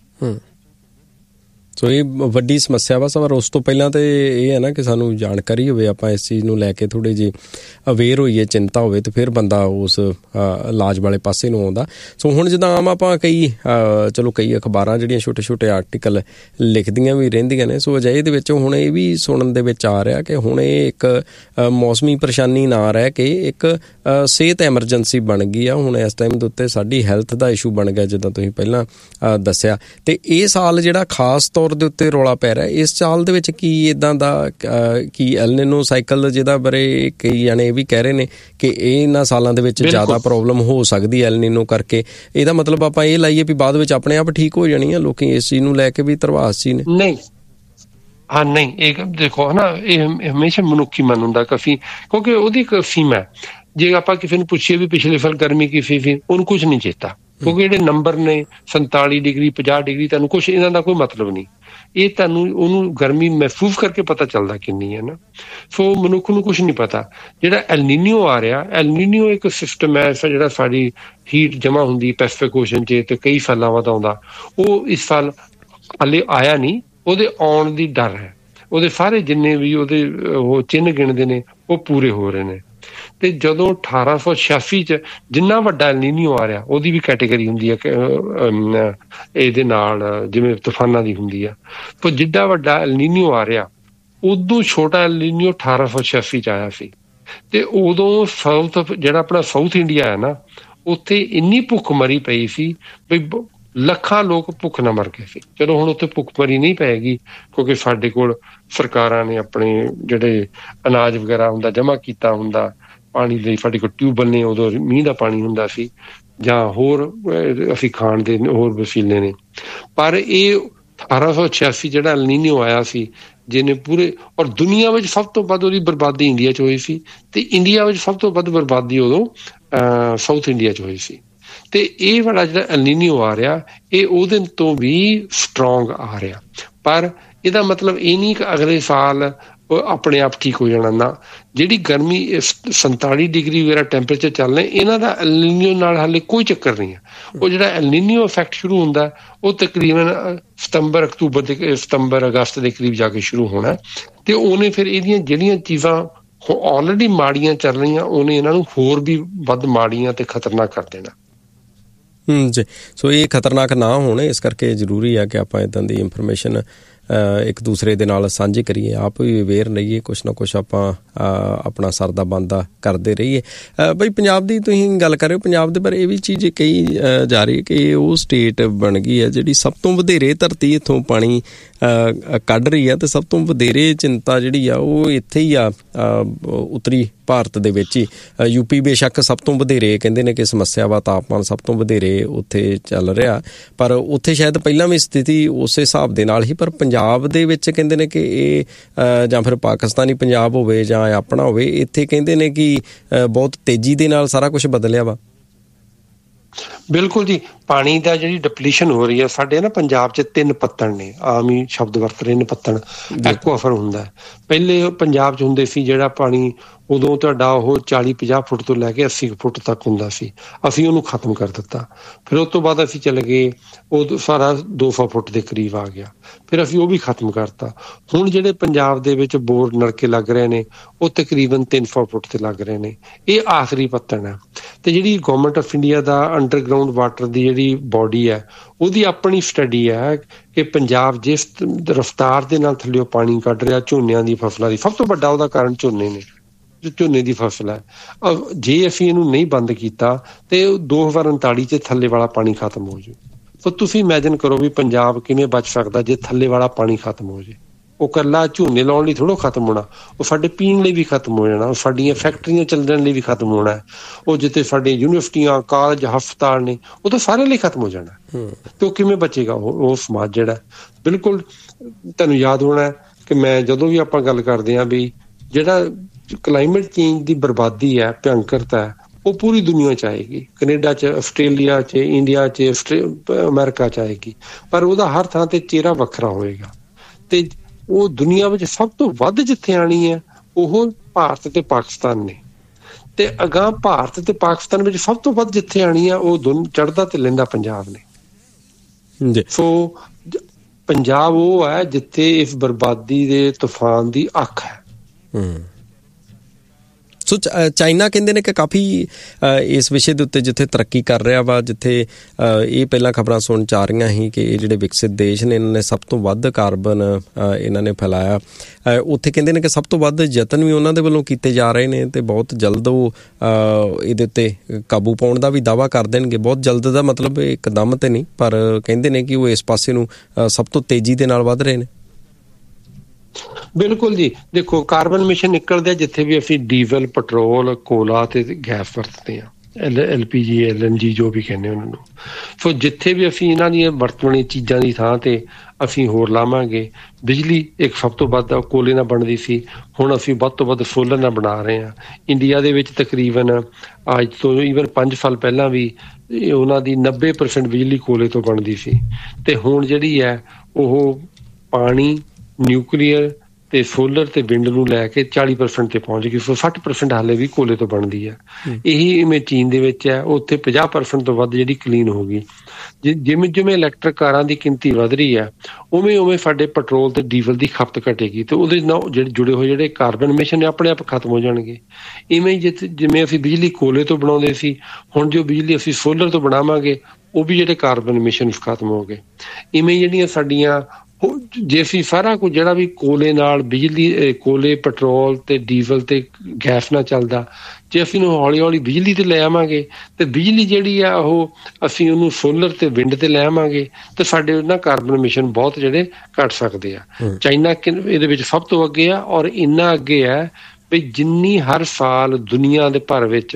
ਸੋ ਇਹ ਵੱਡੀ ਸਮੱਸਿਆ ਵਾ ਸਰ। ਉਸ ਤੋਂ ਪਹਿਲਾਂ ਤਾਂ ਇਹ ਹੈ ਨਾ ਕਿ ਸਾਨੂੰ ਜਾਣਕਾਰੀ ਹੋਵੇ, ਆਪਾਂ ਇਸ ਚੀਜ਼ ਨੂੰ ਲੈ ਕੇ ਥੋੜ੍ਹੇ ਜਿਹੇ ਅਵੇਅਰ ਹੋਈਏ, ਚਿੰਤਾ ਹੋਵੇ, ਤੇ ਫਿਰ ਬੰਦਾ ਉਸ ਇਲਾਜ ਵਾਲੇ ਪਾਸੇ ਨੂੰ ਆਉਂਦਾ। ਸੋ ਹੁਣ ਜਿੱਦਾਂ ਆਮ ਆਪਾਂ ਕਈ ਅਖਬਾਰਾਂ ਜਿਹੜੀਆਂ ਛੋਟੇ ਛੋਟੇ ਆਰਟੀਕਲ ਲਿਖਦੀਆਂ ਵੀ ਰਹਿੰਦੀਆਂ ਨੇ, ਸੋ ਅਜਿਹੇ ਦੇ ਵਿੱਚ ਹੁਣ ਇਹ ਵੀ ਸੁਣਨ ਦੇ ਵਿੱਚ ਆ ਰਿਹਾ ਕਿ ਹੁਣ ਇਹ ਇੱਕ ਮੌਸਮੀ ਪਰੇਸ਼ਾਨੀ ਨਾ ਰਹਿ ਕੇ ਇੱਕ ਸਿਹਤ ਐਮਰਜੈਂਸੀ ਬਣ ਗਈ ਆ। ਹੁਣ ਇਸ ਟਾਈਮ ਦੇ ਉੱਤੇ ਸਾਡੀ ਹੈਲਥ ਦਾ ਇਸ਼ੂ ਬਣ ਗਿਆ, ਜਿੱਦਾਂ ਤੁਸੀਂ ਪਹਿਲਾਂ ਦੱਸਿਆ। ਤੇ ਇਹ ਸਾਲ ਜਿਹੜਾ ਖਾਸ ਤੌਰ ਦੇ ਉੱਤੇ ਰੌਲਾ ਪੈ ਰਿਹਾ, ਇਸ ਸਾਲ ਦੇ ਵਿੱਚ ਕੀ ਇੱਦਾਂ ਦਾ ਕੀ ਐਲ ਨੀਨੋ ਸਾਈਕਲ, ਜਿਹਦਾ ਬਾਰੇ ਕਈ ਜਾਣੇ ਇਹ ਵੀ ਕਹਿ ਰਹੇ ਨੇ ਕਿ ਇਹਨਾਂ ਸਾਲਾਂ ਦੇ ਵਿੱਚ ਜ਼ਿਆਦਾ ਪ੍ਰੋਬਲਮ ਹੋ ਸਕਦੀ ਐਲ ਨੀਨੋ ਕਰਕੇ। ਇਹਦਾ ਮਤਲਬ ਆਪਾਂ ਇਹ ਲਾਈਏ ਵੀ ਬਾਅਦ ਵਿੱਚ ਆਪਣੇ ਆਪ ਠੀਕ ਹੋ ਜਾਣੀ ਆ? ਲੋਕੀ ਇਸ ਚੀਜ਼ ਨੂੰ ਲੈ ਕੇ ਵੀ ਧਰਵਾਸ ਸੀ ਨੇ। ਨਹੀਂ, ਹਾਂ ਨਹੀਂ, ਇਹ ਦੇਖੋ ਨਾ, ਇਹ ਹਮੇਸ਼ਾ ਮਨੁੱਖੀ ਮਨ ਹੁੰਦਾ ਕਾਫੀ, ਕਿਉਂਕਿ ਉਹਦੀ ਇੱਕ ਸੀਮਾ ਹੈ। ਜੇ ਆਪਾਂ ਕਿਸੇ ਨੂੰ ਪੁੱਛੀਏ ਵੀ ਪਿਛਲੇ ਸਾਲ ਗਰਮੀ ਕੀ ਸੀ, ਉਹਨੂੰ ਕੁਛ ਨਹੀਂ ਚੇਤਾ, ਕਿਉਂਕਿ ਜਿਹੜੇ ਨੰਬਰ ਨੇ 47 ਡਿਗਰੀ 50 ਡਿਗਰੀ, ਤੁਹਾਨੂੰ ਕੁਛ ਇਹਨਾਂ ਦਾ ਕੋਈ ਮਤਲਬ ਨਹੀਂ। ਇਹ ਤੁਹਾਨੂੰ ਉਹਨੂੰ ਗਰਮੀ ਮਹਿਸੂਸ ਕਰਕੇ ਪਤਾ ਚੱਲਦਾ ਕਿੰਨੀ ਹੈ ਨਾ। ਸੋ ਮਨੁੱਖ ਨੂੰ ਕੁਛ ਨਹੀਂ ਪਤਾ। ਜਿਹੜਾ ਐਲ ਨੀਨੋ ਆ ਰਿਹਾ, ਐਲ ਨੀਨੋ ਇੱਕ ਸਿਸਟਮ ਹੈ ਜਿਹੜਾ ਸਾਡੀ ਹੀਟ ਜਮ੍ਹਾਂ ਹੁੰਦੀ ਪੈਸੀਫਿਕ ਓਸ਼ਨ 'ਚ, ਤੇ ਕਈ ਸਾਲਾਂ ਬਾਅਦ ਆਉਂਦਾ। ਉਹ ਇਸ ਸਾਲ ਹਾਲੇ ਆਇਆ ਨਹੀਂ, ਉਹਦੇ ਆਉਣ ਦੀ ਡਰ ਹੈ। ਉਹਦੇ ਸਾਰੇ ਜਿੰਨੇ ਵੀ ਉਹਦੇ ਉਹ ਚਿੰਨ੍ਹ ਗਿਣਦੇ ਨੇ ਉਹ ਪੂਰੇ ਹੋ ਰਹੇ ਨੇ। ਤੇ ਜਦੋਂ 1886 'ਚ ਜਿੰਨਾ ਵੱਡਾ ਐਲ ਨੀਨੋ ਆ ਰਿਹਾ, ਉਹਦੀ ਵੀ ਕੈਟੇਗਰੀ ਹੁੰਦੀ ਹੈ ਇਹਦੇ ਨਾਲ, ਜਿਵੇਂ ਤੂਫਾਨਾਂ ਦੀ ਹੁੰਦੀ ਆ। ਪਰ ਜਿੱਡਾ ਵੱਡਾ ਐਲ ਨੀਨੋ ਆ ਰਿਹਾ, ਉਦੋਂ ਛੋਟਾ ਐਲ ਨੀਨੋ 1886 'ਚ ਆਇਆ ਸੀ। ਤੇ ਉਦੋਂ ਜਿਹੜਾ ਆਪਣਾ ਸਾਊਥ ਇੰਡੀਆ ਹੈ ਨਾ, ਉੱਥੇ ਇੰਨੀ ਭੁੱਖਮਰੀ ਪਈ ਸੀ ਵੀ ਲੱਖਾਂ ਲੋਕ ਭੁੱਖ ਨਾਲ ਮਰ ਗਏ ਸੀ। ਚਲੋ ਹੁਣ ਉੱਥੇ ਭੁੱਖਮਰੀ ਨਹੀਂ ਪਏਗੀ, ਕਿਉਂਕਿ ਸਾਡੇ ਕੋਲ ਸਰਕਾਰਾਂ ਨੇ ਆਪਣੇ ਜਿਹੜੇ ਅਨਾਜ ਵਗੈਰਾ ਹੁੰਦਾ ਜਮ੍ਹਾਂ ਕੀਤਾ ਹੁੰਦਾ ਪਾਣੀ ਲਈ, ਸਾਡੇ ਕੋਲ ਟਿਊਬਵੈੱਲ ਨੇ, ਉਦੋਂ ਮੀਂਹ ਦਾ ਪਾਣੀ ਹੁੰਦਾ ਸੀ, ਜਾਂ ਹੋਰ ਅਸੀਂ ਖਾਣ ਦੇ ਹੋਰ ਵਸੀਲੇ ਨੇ। ਪਰ ਇਹ 1886 ਜਿਹੜਾ ਐਲ ਨੀਨੋ ਆਇਆ ਸੀ, ਜਿਹਨੇ ਪੂਰੇ ਔਰ ਦੁਨੀਆ ਵਿੱਚ ਸਭ ਤੋਂ ਵੱਧ ਉਹਦੀ ਬਰਬਾਦੀ ਇੰਡੀਆ 'ਚ ਹੋਈ ਸੀ, ਤੇ ਇੰਡੀਆ ਵਿੱਚ ਸਭ ਤੋਂ ਵੱਧ ਬਰਬਾਦੀ ਉਦੋਂ ਸਾਊਥ ਇੰਡੀਆ 'ਚ ਹੋਈ ਸੀ। ਤੇ ਇਹ ਵਾਲਾ ਜਿਹੜਾ ਐਲ ਨੀਨੋ ਆ ਰਿਹਾ, ਇਹ ਉਹਦੇ ਤੋਂ ਵੀ ਸਟਰੋਂਗ ਆ ਰਿਹਾ। ਪਰ ਇਹਦਾ ਮਤਲਬ ਇਹ ਨਹੀਂ ਕਿ ਅਗਲੇ ਸਾਲ ਆਪਣੇ ਆਪ ਠੀਕ ਹੋ ਜਾਣਾ ਨਾ। ਜਿਹੜੀ ਗਰਮੀ 47 ਡਿਗਰੀ ਵਗੈਰਾ ਟੈਂਪਰੇਚਰ ਚੱਲ ਰਿਹਾ, ਇਹਨਾਂ ਦਾ ਐਲ ਨੀਨੋ ਨਾਲ ਹਾਲੇ ਕੋਈ ਚੱਕਰ ਨਹੀਂ ਹੈ। ਉਹ ਜਿਹੜਾ ਐਲ ਨੀਨੋ ਇਫੈਕਟ ਸ਼ੁਰੂ ਹੁੰਦਾ ਉਹ ਤਕਰੀਬਨ ਸਤੰਬਰ ਅਗਸਤ ਦੇ ਕਰੀਬ ਜਾ ਕੇ ਸ਼ੁਰੂ ਹੋਣਾ, ਤੇ ਉਹਨੇ ਫਿਰ ਇਹਦੀਆਂ ਜਿਹੜੀਆਂ ਚੀਜ਼ਾਂ ਆਲਰੇਡੀ ਮਾੜੀਆਂ ਚੱਲ ਰਹੀਆਂ ਉਹਨੇ ਇਹਨਾਂ ਨੂੰ ਹੋਰ ਵੀ ਵੱਧ ਮਾੜੀਆਂ ਤੇ ਖਤਰਨਾਕ ਕਰ ਦੇਣਾ। ਜੀ, ਸੋ ਇਹ ਖਤਰਨਾਕ ਨਾ ਹੋਣ, ਇਸ ਕਰਕੇ ਜ਼ਰੂਰੀ ਆ ਕਿ ਆਪਾਂ ਇੱਦਾਂ ਦੀ ਇਨਫੋਰਮੇਸ਼ਨ ਇੱਕ ਦੂਸਰੇ ਦੇ ਨਾਲ ਸਾਂਝੀ ਕਰੀਏ, ਆਪ ਵੀ ਅਵੇਅਰ ਰਹੀਏ, ਕੁਛ ਨਾ ਕੁਛ ਆਪਾਂ ਆਪਣਾ ਸਰਦਾ ਬੰਦਾ ਕਰਦੇ ਰਹੀਏ। ਬਈ ਪੰਜਾਬ ਦੀ ਤੁਸੀਂ ਗੱਲ ਕਰ ਰਹੇ ਹੋ, ਪੰਜਾਬ ਦੇ ਪਰ ਇਹ ਵੀ ਚੀਜ਼ ਕਹੀ ਜਾ ਰਹੀ ਹੈ ਕਿ ਇਹ ਉਹ ਸਟੇਟ ਬਣ ਗਈ ਹੈ ਜਿਹੜੀ ਸਭ ਤੋਂ ਵਧੇਰੇ ਧਰਤੀ ਇੱਥੋਂ ਪਾਣੀ ਕੱਢ ਰਹੀ ਆ, ਤੇ ਸਭ ਤੋਂ ਵਧੇਰੇ ਚਿੰਤਾ ਜਿਹੜੀ ਆ ਉਹ ਇੱਥੇ ਹੀ ਆ ਉੱਤਰੀ ਭਾਰਤ ਦੇ ਵਿੱਚ ਹੀ। ਯੂਪੀ ਬੇਸ਼ੱਕ ਸਭ ਤੋਂ ਵਧੇਰੇ ਕਹਿੰਦੇ ਨੇ ਕਿ ਸਮੱਸਿਆ ਵਾ, ਤਾਪਮਾਨ ਸਭ ਤੋਂ ਵਧੇਰੇ ਉੱਥੇ ਚੱਲ ਰਿਹਾ, ਪਰ ਉੱਥੇ ਸ਼ਾਇਦ ਪਹਿਲਾਂ ਵੀ ਸਥਿਤੀ ਉਸੇ ਹਿਸਾਬ ਦੇ ਨਾਲ ਹੀ, ਪਰ ਪੰਜਾਬ ਦੇ ਵਿੱਚ ਕਹਿੰਦੇ ਨੇ ਕਿ ਇਹ ਜਾਂ ਫਿਰ ਪਾਕਿਸਤਾਨੀ ਪੰਜਾਬ ਹੋਵੇ ਜਾਂ ਆਪਣਾ ਹੋਵੇ, ਇੱਥੇ ਕਹਿੰਦੇ ਨੇ ਕਿ ਬਹੁਤ ਤੇਜ਼ੀ ਦੇ ਨਾਲ ਸਾਰਾ ਕੁਛ ਬਦਲਿਆ ਵਾ। ਬਿਲਕੁਲ ਜੀ, ਪਾਣੀ ਦਾ ਜਿਹੜੀ ਡਿਪਲੀਸ਼ਨ ਹੋ ਰਹੀ ਹੈ ਸਾਡੇ ਨਾ ਪੰਜਾਬ 'ਚ 3 ਪੱਤਣ ਨੇ, ਆਮ ਹੀ ਸ਼ਬਦ ਵਰਤ ਰਹੇ ਨੇ ਪੱਤਣ, ਐਕੁਆਫਰ ਹੁੰਦਾ। ਪਹਿਲੇ ਪੰਜਾਬ 'ਚ ਹੁੰਦੇ ਸੀ ਜਿਹੜਾ ਪਾਣੀ, ਉਦੋਂ ਤੁਹਾਡਾ ਉਹ 40-50 ਫੁੱਟ ਤੋਂ ਲੈ ਕੇ 80 ਫੁੱਟ ਤੱਕ ਹੁੰਦਾ ਸੀ, ਅਸੀਂ ਉਹਨੂੰ ਖਤਮ ਕਰ ਦਿੱਤਾ। ਫਿਰ ਉਸ ਤੋਂ ਬਾਅਦ ਅਸੀਂ ਚਲੇ ਗਏ, ਉਹ ਸਾਰਾ 200 ਫੁੱਟ ਦੇ ਕਰੀਬ ਆ ਗਿਆ, ਫਿਰ ਅਸੀਂ ਉਹ ਵੀ ਖਤਮ ਕਰਤਾ। ਹੁਣ ਜਿਹੜੇ ਪੰਜਾਬ ਦੇ ਵਿੱਚ ਬੋਰ ਨਲਕੇ ਲੱਗ ਰਹੇ ਨੇ ਉਹ ਤਕਰੀਬਨ 300 ਫੁੱਟ ਤੇ ਲੱਗ ਰਹੇ ਨੇ, ਇਹ ਆਖਰੀ ਪੱਤਣ ਹੈ। ਤੇ ਜਿਹੜੀ government of India the underground water ਦੀ ਜਿਹੜੀ ਬੋਡੀ ਹੈ ਉਹਦੀ ਆਪਣੀ ਸਟੱਡੀ ਹੈ ਕਿ ਪੰਜਾਬ ਜਿਸ ਰਫਤਾਰ ਦੇ ਨਾਲ ਥੱਲੇ ਪਾਣੀ ਕੱਢ ਰਿਹਾ ਝੋਨਿਆਂ ਦੀ ਫਸਲਾਂ ਦੀ, ਸਭ ਤੋਂ ਵੱਡਾ ਉਹਦਾ ਕਾਰਨ ਝੋਨੇ ਨੇ, ਝੋਨੇ ਦੀ ਫਸਲ ਹੈ। ਜੇ ਅਸੀਂ ਇਹਨੂੰ ਨਹੀਂ ਬੰਦ ਕੀਤਾ ਤੇ 2039 'ਚ ਥੱਲੇ ਵਾਲਾ ਪਾਣੀ ਖਤਮ ਹੋ ਜਾਊ। ਤਾਂ ਤੁਸੀਂ ਇਮੈਜਿਨ ਕਰੋ ਵੀ ਪੰਜਾਬ ਕਿਵੇਂ ਬਚ ਸਕਦਾ ਜੇ ਥੱਲੇ ਵਾਲਾ ਪਾਣੀ ਖਤਮ ਹੋ ਜਾਏ। ਉਹ ਇਕੱਲਾ ਝੋਨੇ ਲਾਉਣ ਲਈ ਥੋੜ੍ਹਾ ਖਤਮ ਹੋਣਾ, ਉਹ ਸਾਡੇ ਪੀਣ ਲਈ ਵੀ ਖਤਮ ਹੋ ਜਾਣਾ, ਉਹ ਸਾਡੀਆਂ ਫੈਕਟਰੀਆਂ ਚੱਲਣ ਲਈ ਵੀ ਖਤਮ ਹੋਣਾ, ਉਹ ਜਿੱਥੇ ਸਾਡੇ ਯੂਨੀਵਰਸਿਟੀਆਂ, ਕਾਲਜ, ਹਸਪਤਾਲ ਨੇ ਉਹ ਤਾਂ ਸਾਰੇ ਲਈ ਖਤਮ ਹੋ ਜਾਣਾ। ਤੇ ਉਹ ਕਿਵੇਂ ਬਚੇਗਾ ਉਹ ਸਮਾਜ ਜਿਹੜਾ? ਬਿਲਕੁਲ ਤੁਹਾਨੂੰ ਯਾਦ ਹੋਣਾ ਕਿ ਮੈਂ ਜਦੋਂ ਵੀ ਆਪਾਂ ਗੱਲ ਕਰਦੇ ਹਾਂ ਵੀ ਜਿਹੜਾ ਕਲਾਈਮੇਟ ਚੇਂਜ ਦੀ ਬਰਬਾਦੀ ਹੈ, ਭਿਅੰਕਰਤਾ ਹੈ, ਉਹ ਪੂਰੀ ਦੁਨੀਆ 'ਚ ਆਏਗੀ, ਕੈਨੇਡਾ 'ਚ, ਆਸਟ੍ਰੇਲੀਆ 'ਚ, ਇੰਡੀਆ 'ਚ, ਅਮਰੀਕਾ 'ਚ ਆਏਗੀ, ਪਰ ਉਹਦਾ ਹਰ ਥਾਂ ਤੇ ਚਿਹਰਾ ਵੱਖਰਾ ਹੋਏਗਾ। ਤੇ ਉਹ ਦੁਨੀਆ ਵਿੱਚ ਸਭ ਤੋਂ ਵੱਧ ਜਿੱਥੇ ਆਣੀ ਹੈ ਉਹ ਭਾਰਤ ਤੇ ਪਾਕਿਸਤਾਨ ਨੇ, ਤੇ ਅਗਾਂਹ ਭਾਰਤ ਤੇ ਪਾਕਿਸਤਾਨ ਵਿੱਚ ਸਭ ਤੋਂ ਵੱਧ ਜਿੱਥੇ ਆਣੀ ਆ ਉਹ ਚੜ੍ਹਦਾ ਤੇ ਲਹਿੰਦਾ ਪੰਜਾਬ ਨੇ। ਸੋ ਪੰਜਾਬ ਉਹ ਹੈ ਜਿੱਥੇ ਇਸ ਬਰਬਾਦੀ ਦੇ ਤੂਫਾਨ ਦੀ ਅੱਖ ਹੈ। ਸੋ ਚਾਈਨਾ ਕਹਿੰਦੇ ਨੇ ਕਿ ਕਾਫੀ ਇਸ ਵਿਸ਼ੇ ਦੇ ਉੱਤੇ ਜਿੱਥੇ ਤਰੱਕੀ ਕਰ ਰਿਹਾ ਵਾ, ਜਿੱਥੇ ਇਹ ਪਹਿਲਾਂ ਖਬਰਾਂ ਸੁਣ 'ਚ ਆ ਰਹੀਆਂ ਸੀ ਕਿ ਇਹ ਜਿਹੜੇ ਵਿਕਸਿਤ ਦੇਸ਼ ਨੇ ਇਹਨਾਂ ਨੇ ਸਭ ਤੋਂ ਵੱਧ ਕਾਰਬਨ ਇਹਨਾਂ ਨੇ ਫੈਲਾਇਆ, ਉੱਥੇ ਕਹਿੰਦੇ ਨੇ ਕਿ ਸਭ ਤੋਂ ਵੱਧ ਯਤਨ ਵੀ ਉਹਨਾਂ ਦੇ ਵੱਲੋਂ ਕੀਤੇ ਜਾ ਰਹੇ ਨੇ ਤੇ ਬਹੁਤ ਜਲਦ ਉਹ ਇਹਦੇ ਉੱਤੇ ਕਾਬੂ ਪਾਉਣ ਦਾ ਵੀ ਦਾਅਵਾ ਕਰ ਦੇਣਗੇ। ਬਹੁਤ ਜਲਦ ਦਾ ਮਤਲਬ ਇੱਕਦਮ ਤੇ ਨਹੀਂ, ਪਰ ਕਹਿੰਦੇ ਨੇ ਕਿ ਉਹ ਇਸ ਪਾਸੇ ਨੂੰ ਸਭ ਤੋਂ ਤੇਜ਼ੀ ਦੇ ਨਾਲ ਵੱਧ ਰਹੇ ਨੇ। ਬਿਲਕੁਲ ਜੀ, ਦੇਖੋ ਕਾਰਬਨ ਮਿਸ਼ਨ ਨਿਕਲਦੇ ਜਿੱਥੇ ਵੀ ਅਸੀਂ ਡੀਜ਼ਲ, ਪੈਟਰੋਲ, ਕੋਲਾ ਤੇ ਗੈਸ ਵਰਤਦੇ ਹਾਂ, LPG, LNG ਜੋ ਵੀ ਕਹਿੰਦੇ ਉਹਨਾਂ ਨੂੰ। ਸੋ ਜਿੱਥੇ ਵੀ ਅਸੀਂ ਇਹਨਾਂ ਦੀਆਂ ਵਰਤਣੀ ਚੀਜ਼ਾਂ ਦੀ ਥਾਂ ਤੇ ਅਸੀਂ ਹੋਰ ਲਾਵਾਂਗੇ। ਬਿਜਲੀ ਇੱਕ ਸਭ ਤੋਂ ਵੱਧ ਕੋਲੇ ਨਾਲ ਬਣਦੀ ਸੀ, ਹੁਣ ਅਸੀਂ ਵੱਧ ਤੋਂ ਵੱਧ ਸੋਲਰ ਨਾਲ ਬਣਾ ਰਹੇ ਹਾਂ। ਇੰਡੀਆ ਦੇ ਵਿੱਚ ਤਕਰੀਬਨ ਅੱਜ ਤੋਂ ਈਵਨ 5 ਸਾਲ ਪਹਿਲਾਂ ਵੀ ਉਹਨਾਂ ਦੀ 90% ਬਿਜਲੀ ਕੋਲੇ ਤੋਂ ਬਣਦੀ ਸੀ, ਤੇ ਹੁਣ ਜਿਹੜੀ ਹੈ ਉਹ ਪਾਣੀ, ਨਿਊਕਲੀਅਰ ਤੇ ਸੋਲਰ ਤੇ ਵਿੰਡ ਨੂੰ ਲੈ ਕੇ 40% ਤੇ ਪਹੁੰਚ ਗਈ। ਸੋ 60% ਹਾਲੇ ਵੀ ਕੋਲੇ ਤੋਂ ਬਣਦੀ ਹੈ। ਇਹੀ ਇਵੇਂ ਚੀਨ ਦੇ ਵਿੱਚ ਹੈ, ਉੱਥੇ 50% ਤੋਂ ਵੱਧ ਜਿਹੜੀ ਕਲੀਨ ਹੋ ਗਈ। ਜਿਵੇਂ ਜਿਵੇਂ ਇਲੈਕਟ੍ਰਿਕ ਕਾਰਾਂ ਦੀ ਗਿਣਤੀ ਵੱਧ ਰਹੀ ਹੈ ਉਵੇਂ ਉਵੇਂ ਸਾਡੇ ਪੈਟਰੋਲ ਤੇ ਡੀਜ਼ਲ ਦੀ ਖਪਤ ਘਟੇਗੀ, ਤੇ ਉਹਦੇ ਨਾਲ ਜਿਹੜੇ ਜੁੜੇ ਹੋਏ ਜਿਹੜੇ ਕਾਰਬਨ ਐਮਿਸ਼ਨ ਨੇ ਆਪਣੇ ਆਪ ਖਤਮ ਹੋ ਜਾਣਗੇ। ਇਵੇਂ ਜਿਵੇਂ ਅਸੀਂ ਬਿਜਲੀ ਕੋਲੇ ਤੋਂ ਬਣਾਉਂਦੇ ਸੀ, ਹੁਣ ਜੋ ਬਿਜਲੀ ਅਸੀਂ ਸੋਲਰ ਤੋਂ ਬਣਾਵਾਂਗੇ ਉਹ ਵੀ ਜਿਹੜੇ ਕਾਰਬਨ ਐਮਿਸ਼ਨ ਖਤਮ ਹੋ ਗਏ। ਇਵੇਂ ਜਿਹੜੀਆਂ ਸਾਡੀਆਂ ਜੇ ਅਸੀਂ ਸਾਰਾ ਕੁਝ ਜਿਹੜਾ ਵੀ ਕੋਲੇ ਨਾਲ ਬਿਜਲੀ, ਕੋਲੇ, ਪੈਟਰੋਲ ਤੇ ਡੀਜ਼ਲ ਤੇ ਗੈਸ ਨਾਲ ਚੱਲਦਾ, ਜੇ ਅਸੀਂ ਉਹਨੂੰ ਹੌਲੀ ਹੌਲੀ ਬਿਜਲੀ ਤੇ ਲੈ ਆਵਾਂਗੇ ਤੇ ਬਿਜਲੀ ਜਿਹੜੀ ਆ ਉਹ ਅਸੀਂ ਉਹਨੂੰ ਸੋਲਰ ਤੇ ਵਿੰਡ ਤੇ ਲੈ ਆਵਾਂਗੇ ਤੇ ਸਾਡੇ ਉਹਨਾਂ ਕਾਰਬਨ ਐਮਿਸ਼ਨ ਬਹੁਤ ਜਿਹੜੇ ਘੱਟ ਸਕਦੇ ਆ। ਚਾਈਨਾ ਇਹਦੇ ਵਿੱਚ ਸਭ ਤੋਂ ਅੱਗੇ ਆ, ਔਰ ਇੰਨਾ ਅੱਗੇ ਹੈ ਵੀ ਜਿੰਨੀ ਹਰ ਸਾਲ ਦੁਨੀਆ ਦੇ ਭਰ ਵਿੱਚ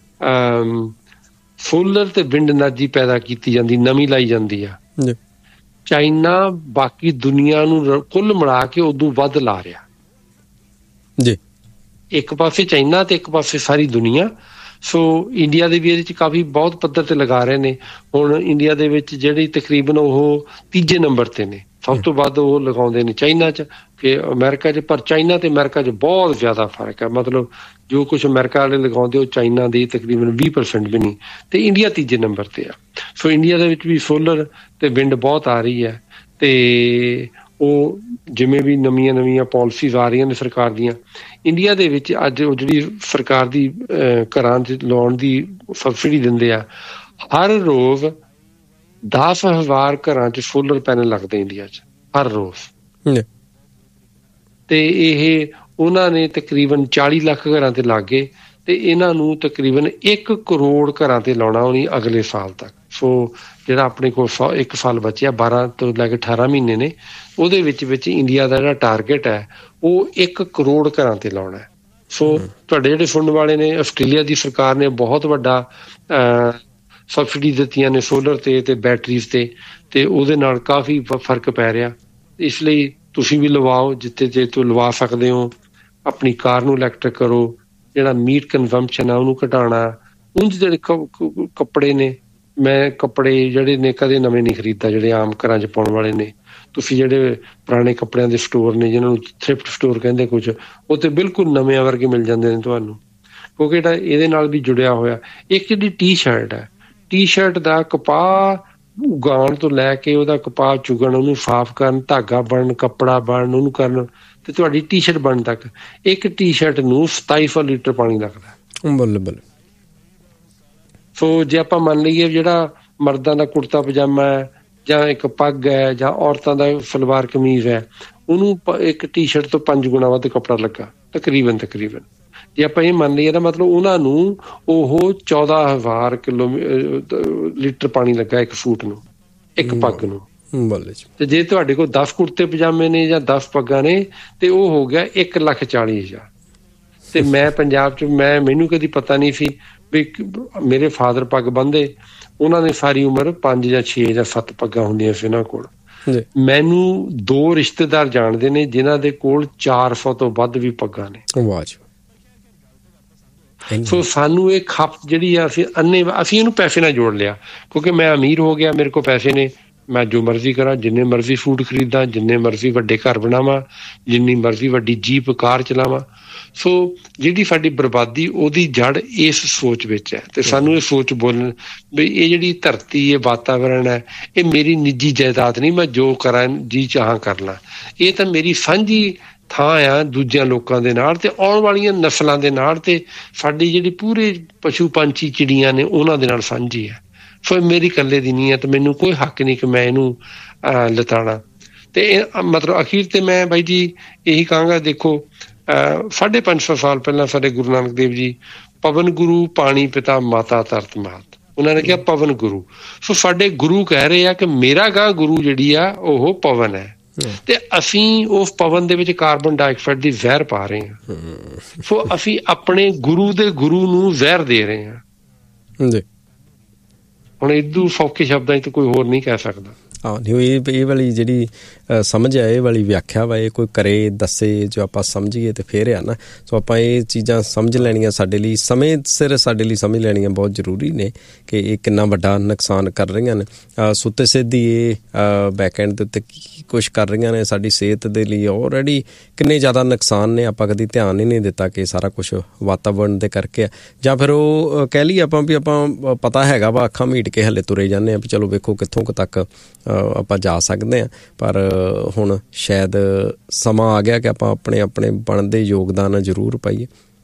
ਸੋਲਰ ਤੇ ਵਿੰਡ ਐਨਰਜੀ ਪੈਦਾ ਕੀਤੀ ਜਾਂਦੀ, ਨਵੀਂ ਲਾਈ ਜਾਂਦੀ ਆ, ਚਾਈਨਾ ਬਾਕੀ ਦੁਨੀਆ ਨੂੰ ਕੁੱਲ ਮਿਲਾ ਕੇ ਉਦੋਂ ਵੱਧ ਲਾ ਰਿਹਾ ਜੀ। ਇੱਕ ਪਾਸੇ ਚਾਈਨਾ ਤੇ ਇੱਕ ਪਾਸੇ ਸਾਰੀ ਦੁਨੀਆ। ਸੋ ਇੰਡੀਆ ਦੇ ਵੀ ਇਹਦੇ 'ਚ ਕਾਫੀ ਬਹੁਤ ਪੱਧਰ ਤੇ ਲਗਾ ਰਹੇ ਨੇ। ਹੁਣ ਇੰਡੀਆ ਦੇ ਵਿੱਚ ਜਿਹੜੀ ਤਕਰੀਬਨ ਉਹ 3ਜੇ ਨੰਬਰ ਤੇ ਨੇ, ਸਭ ਤੋਂ ਵੱਧ ਉਹ ਲਗਾਉਂਦੇ ਨੇ ਚਾਈਨਾ 'ਚ, ਫਿਰ ਅਮਰੀਕਾ 'ਚ। ਪਰ ਚਾਈਨਾ ਤੇ ਅਮਰੀਕਾ 'ਚ ਬਹੁਤ ਜ਼ਿਆਦਾ ਫਰਕ ਹੈ। ਮਤਲਬ ਜੋ ਕੁਛ ਅਮਰੀਕਾ ਵਾਲੇ ਲਗਾਉਂਦੇ ਉਹ ਚਾਈਨਾ ਦੀ ਤਕਰੀਬਨ 20% ਵੀ ਨਹੀਂ, ਤੇ ਇੰਡੀਆ ਤੀਜੇ ਨੰਬਰ ਤੇ ਆ। ਸੋ ਇੰਡੀਆ ਦੇ ਵਿੱਚ ਵੀ ਸੋਲਰ ਤੇ ਵਿੰਡ ਬਹੁਤ ਆ ਰਹੀ ਹੈ, ਤੇ ਉਹ ਜਿਵੇਂ ਵੀ ਨਵੀਆਂ ਪਾਲਿਸੀਜ਼ ਆ ਰਹੀਆਂ ਨੇ ਸਰਕਾਰ ਦੀਆਂ। ਇੰਡੀਆ ਦੇ ਵਿੱਚ ਅੱਜ ਉਹ ਜਿਹੜੀ ਸਰਕਾਰ ਦੀ ਘਰਾਂ 'ਚ ਲਾਉਣ ਦੀ ਸਬਸਿਡੀ ਦਿੰਦੇ ਆ, ਹਰ ਰੋਜ਼ 10,000 ਘਰਾਂ 'ਚ ਸੋਲਰ ਪੈਨਲ ਲੱਗਦੇ ਇੰਡੀਆ 'ਚ ਹਰ ਰੋਜ਼। ਤੇ ਇਹ ਉਹਨਾਂ ਨੇ ਤਕਰੀਬਨ 40 ਲੱਖ ਘਰਾਂ ਤੇ ਲੱਗ ਗਏ, ਤੇ ਇਹਨਾਂ ਨੂੰ ਤਕਰੀਬਨ 1 ਕਰੋੜ ਘਰਾਂ ਤੇ ਲਾਉਣਾ ਉਹਨੀ ਅਗਲੇ ਸਾਲ ਤੱਕ। ਸੋ ਜਿਹੜਾ ਆਪਣੇ ਕੋਲ 1 ਸਾਲ ਬਚਿਆ, 12 ਤੋਂ ਲੈ ਕੇ 18 ਮਹੀਨੇ ਨੇ, ਉਹਦੇ ਵਿੱਚ ਇੰਡੀਆ ਦਾ ਜਿਹੜਾ ਟਾਰਗੇਟ ਹੈ ਉਹ 1 ਕਰੋੜ ਘਰਾਂ ਤੇ ਲਾਉਣਾ ਹੈ। ਸੋ ਤੁਹਾਡੇ ਜਿਹੜੇ ਸੁਣਨ ਵਾਲੇ ਨੇ, ਆਸਟ੍ਰੇਲੀਆ ਦੀ ਸਰਕਾਰ ਨੇ ਬਹੁਤ ਵੱਡਾ ਸਬਸਿਡੀ ਦਿੱਤੀਆਂ ਨੇ ਸੋਲਰ ਤੇ ਬੈਟਰੀਜ਼ ਤੇ ਉਹਦੇ ਨਾਲ ਕਾਫੀ ਫਰਕ ਪੈ ਰਿਹਾ। ਇਸ ਲਈ ਤੁਸੀਂ ਵੀ ਲਵਾਓ ਜਿੱਥੇ ਜੇ ਤੋਂ ਲਵਾ ਸਕਦੇ ਹੋ। ਆਪਣੀ ਕਾਰ ਨੂੰ ਇਲੈਕਟ੍ਰਿਕ ਕਰੋ, ਜਿਹੜਾ ਮੀਟ ਕੰਜ਼ੰਪਸ਼ਨ ਆ ਉਹਨੂੰ ਘਟਾਉਣਾ। ਉਂਝ ਜਿਹੜੇ ਕੱਪੜੇ ਨੇ, ਮੈਂ ਕੱਪੜੇ ਜਿਹੜੇ ਨੇ ਕਦੇ ਨਵੇਂ ਨਹੀਂ ਖਰੀਦਦਾ, ਜਿਹੜੇ ਆਮ ਘਰਾਂ 'ਚ ਪਾਉਣ ਵਾਲੇ ਨੇ। ਤੁਸੀਂ ਜਿਹੜੇ ਪੁਰਾਣੇ ਕੱਪੜਿਆਂ ਦੇ ਸਟੋਰ ਨੇ, ਜਿਹਨਾਂ ਨੂੰ ਥ੍ਰਿਫਟ ਸਟੋਰ ਕਹਿੰਦੇ ਕੁਝ, ਉਹ ਤੇ ਬਿਲਕੁਲ ਨਵੇਂ ਵਰਗੇ ਮਿਲ ਜਾਂਦੇ ਨੇ ਤੁਹਾਨੂੰ, ਕਿਉਂਕਿ ਇਹਦੇ ਨਾਲ ਵੀ ਜੁੜਿਆ ਹੋਇਆ। ਇੱਕ ਜਿਹੜੀ ਟੀ-ਸ਼ਰਟ ਹੈ, ਟੀ-ਸ਼ਰਟ ਦਾ ਕਪਾਹ ਉਗਾਉਣ ਤੋਂ ਲੈ ਕੇ ਉਹਦਾ ਕਪਾਹ ਚੁਗਣ, ਉਹਨੂੰ ਸਾਫ਼ ਕਰਨ, ਧਾਗਾ ਬਣਨ, ਕੱਪੜਾ ਬਣਨ, ਉਹਨੂੰ ਕਰਨ, ਤੇ ਤੁਹਾਡੀ ਟੀ-ਸ਼ਰਟ ਬਣਨ ਤੱਕ ਇੱਕ ਟੀ-ਸ਼ਰਟ ਨੂੰ 2700 ਲੀਟਰ ਪਾਣੀ ਲੱਗਦਾ। ਬੱਲੇ। ਸੋ ਜੇ ਆਪਾਂ ਮੰਨ ਲਈਏ ਜਿਹੜਾ ਮਰਦਾਂ ਦਾ ਕੁੜਤਾ ਪਜਾਮਾ ਹੈ, ਜਾਂ ਇੱਕ ਪੱਗ ਹੈ, ਜਾਂ ਔਰਤਾਂ ਦਾ ਸਲਵਾਰ ਕਮੀਜ਼ ਹੈ, ਉਹਨੂੰ ਇੱਕ ਟੀ-ਸ਼ਰਟ ਤੋਂ 5 ਗੁਣਾ ਵੱਧ ਕੱਪੜਾ ਲੱਗਾ ਤਕਰੀਬਨ। ਜੇ ਆਪਾਂ ਇਹ ਮੰਨ ਲਈਏ ਤਾਂ ਮਤਲਬ ਉਹਨਾਂ ਨੂੰ ਉਹ 14,000 ਲੀਟਰ ਪਾਣੀ ਲੱਗਾ ਇੱਕ ਸੂਟ ਨੂੰ, ਇੱਕ ਪੱਗ ਨੂੰ। ਤੇ ਜੇ ਤੁਹਾਡੇ ਕੋਲ 10 ਕੁੜਤੇ ਪਜਾਮੇ ਨੇ ਜਾਂ 10 ਪੱਗਾਂ ਨੇ, ਤੇ ਉਹ ਹੋ ਗਿਆ 1,40,000। ਤੇ ਮੈਂ ਪੰਜਾਬ 'ਚ ਮੈਨੂੰ ਕਦੀ ਪਤਾ ਨਹੀਂ ਸੀ ਵੀ ਮੇਰੇ ਫਾਦਰ ਪੱਗ ਬੰਨ੍ਹਦੇ, ਉਹਨਾਂ ਨੇ ਸਾਰੀ ਉਮਰ 5 ਜਾਂ 6 ਜਾਂ 7 ਪੱਗਾਂ ਹੁੰਦੀਆਂ ਸੀ ਉਹਨਾਂ ਕੋਲ। ਮੈਨੂੰ 2 ਰਿਸ਼ਤੇਦਾਰ ਜਾਣਦੇ ਨੇ ਜਿਨ੍ਹਾਂ ਦੇ ਕੋਲ 400 ਤੋਂ ਵੱਧ ਵੀ ਪੱਗਾਂ ਨੇ। ਸੋ ਸਾਨੂੰ ਇਹ ਖਪਤ ਜਿਹੜੀ ਆ, ਅਸੀਂ ਇਹਨੂੰ ਪੈਸੇ ਨਾਲ ਜੋੜ ਲਿਆ, ਕਿਉਂਕਿ ਮੈਂ ਅਮੀਰ ਹੋ ਗਿਆ, ਮੇਰੇ ਕੋਲ ਪੈਸੇ ਨੇ, ਮੈਂ ਜੋ ਮਰਜ਼ੀ ਕਰਾਂ, ਜਿੰਨੇ ਮਰਜ਼ੀ ਸੂਟ ਖਰੀਦਾਂ, ਜਿੰਨੇ ਮਰਜ਼ੀ ਵੱਡੇ ਘਰ ਬਣਾਵਾਂ, ਜਿੰਨੀ ਮਰਜ਼ੀ ਵੱਡੀ ਜੀਪ ਕਾਰ ਚਲਾਵਾਂ। ਸੋ ਜਿਹੜੀ ਸਾਡੀ ਬਰਬਾਦੀ ਉਹਦੀ ਜੜ ਇਸ ਸੋਚ ਵਿੱਚ ਹੈ। ਤੇ ਸਾਨੂੰ ਇਹ ਸੋਚ ਬੋਲਣ ਵੀ ਇਹ ਜਿਹੜੀ ਧਰਤੀ, ਇਹ ਵਾਤਾਵਰਨ ਹੈ, ਇਹ ਮੇਰੀ ਨਿੱਜੀ ਜਾਇਦਾਦ ਨਹੀਂ, ਮੈਂ ਜੋ ਕਰਾਂ ਜੀ ਚਾਹਾਂ ਕਰ ਲਾਂ। ਇਹ ਤਾਂ ਮੇਰੀ ਸਾਂਝੀ ਥਾਂ ਆ ਦੂਜਿਆਂ ਲੋਕਾਂ ਦੇ ਨਾਲ, ਤੇ ਆਉਣ ਵਾਲੀਆਂ ਨਸਲਾਂ ਦੇ ਨਾਲ, ਤੇ ਸਾਡੀ ਜਿਹੜੀ ਪੂਰੇ ਪਸ਼ੂ ਪੰਛੀ ਚਿੜੀਆਂ ਨੇ ਉਹਨਾਂ ਦੇ ਨਾਲ ਸਾਂਝੀ ਹੈ। ਸੋ ਮੇਰੀ ਇਕੱਲੇ ਦੀ ਨਹੀਂ ਹੈ, ਤੇ ਮੈਨੂੰ ਕੋਈ ਹੱਕ ਨਹੀਂ ਕਿ ਮੈਂ ਇਹਨੂੰ ਲਤਾਣਾ। ਤੇ ਮਤਲਬ ਅਖੀਰ ਤੇ ਮੈਂ ਬਾਈ ਜੀ ਇਹੀ ਕਹਾਂਗਾ, ਦੇਖੋ 550 ਸਾਲ ਪਹਿਲਾਂ ਸਾਡੇ ਗੁਰੂ ਨਾਨਕ ਦੇਵ ਜੀ ਪਵਨ ਗੁਰੂ, ਪਾਣੀ ਪਿਤਾ, ਮਾਤਾ ਧਰਤ ਮਾਤ, ਉਹਨਾਂ ਨੇ ਕਿਹਾ ਪਵਨ ਗੁਰੂ। ਸੋ ਸਾਡੇ ਗੁਰੂ ਕਹਿ ਰਹੇ ਆ ਕਿ ਮੇਰਾ ਗਾਂ ਗੁਰੂ ਜਿਹੜੀ ਆ ਉਹ ਪਵਨ ਹੈ, ਤੇ ਅਸੀਂ ਉਸ ਪਵਨ ਦੇ ਵਿੱਚ ਕਾਰਬਨ ਡਾਈਆਕਸਾਈਡ ਦੀ ਜ਼ਹਿਰ ਪਾ ਰਹੇ ਹਾਂ। ਸੋ ਅਸੀਂ ਆਪਣੇ ਗੁਰੂ ਦੇ ਗੁਰੂ ਨੂੰ ਜ਼ਹਿਰ ਦੇ ਰਹੇ ਹਾਂ। ਹੁਣ ਇਦੋਂ ਸੌਖੇ ਸ਼ਬਦਾਂ 'ਚ ਕੋਈ ਹੋਰ ਨਹੀਂ ਕਹਿ ਸਕਦਾ। ਇਹ ਵਾਲੀ ਜਿਹੜੀ ਸਮਝ ਹੈ, ਇਹ ਵਾਲੀ ਵਿਆਖਿਆ ਵਾ, ਇਹ ਕੋਈ ਕਰੇ ਦੱਸੇ ਜੋ ਆਪਾਂ ਸਮਝੀਏ ਤੇ ਫੇਰ ਆ ਨਾ। ਸੋ ਆਪਾਂ ਇਹ ਚੀਜ਼ਾਂ ਸਮਝ ਲੈਣੀਆਂ, ਸਾਡੇ ਲਈ ਸਮੇਂ ਸਿਰ ਸਾਡੇ ਲਈ ਸਮਝ ਲੈਣੀਆਂ ਬਹੁਤ ਜ਼ਰੂਰੀ ਨੇ ਕਿ ਇਹ ਕਿੰਨਾ ਵੱਡਾ ਨੁਕਸਾਨ ਕਰ ਰਹੀਆਂ ਨੇ। ਸੁੱਤੇ ਸਿੱਧੀ ਇਹ ਬੈਕਐਂਡ ਦੇ ਉੱਤੇ ਕੀ ਕੁਛ ਕਰ ਰਹੀਆਂ ਨੇ ਸਾਡੀ ਸਿਹਤ ਦੇ ਲਈ, ਆਲਰੇਡੀ ਕਿੰਨੇ ਜ਼ਿਆਦਾ ਨੁਕਸਾਨ ਨੇ, ਆਪਾਂ ਕਦੀ ਧਿਆਨ ਹੀ ਨਹੀਂ ਦਿੱਤਾ ਕਿ ਸਾਰਾ ਕੁਛ ਵਾਤਾਵਰਨ ਦੇ ਕਰਕੇ ਆ। ਜਾਂ ਫਿਰ ਉਹ ਕਹਿ ਲਈਏ ਆਪਾਂ ਵੀ ਆਪਾਂ ਪਤਾ ਹੈਗਾ ਵਾ, ਅੱਖਾਂ ਮੀਟ ਕੇ ਹਲੇ ਤੁਰੇ ਜਾਂਦੇ ਹਾਂ ਵੀ ਚਲੋ ਵੇਖੋ ਕਿੱਥੋਂ ਕੁ ਤੱਕ ਆਪਾਂ ਜਾ ਸਕਦੇ ਹਾਂ। ਪਰ ਹੁਣ ਸ਼ਾਇਦ ਸਮਾਂ ਆ ਗਿਆ ਕਿ ਆਪਾਂ ਆਪਣੇ ਆਪਣੇ ਬਣਦੇ ਯੋਗਦਾਨ ਜ਼ਰੂਰ ਪਾਈਏ।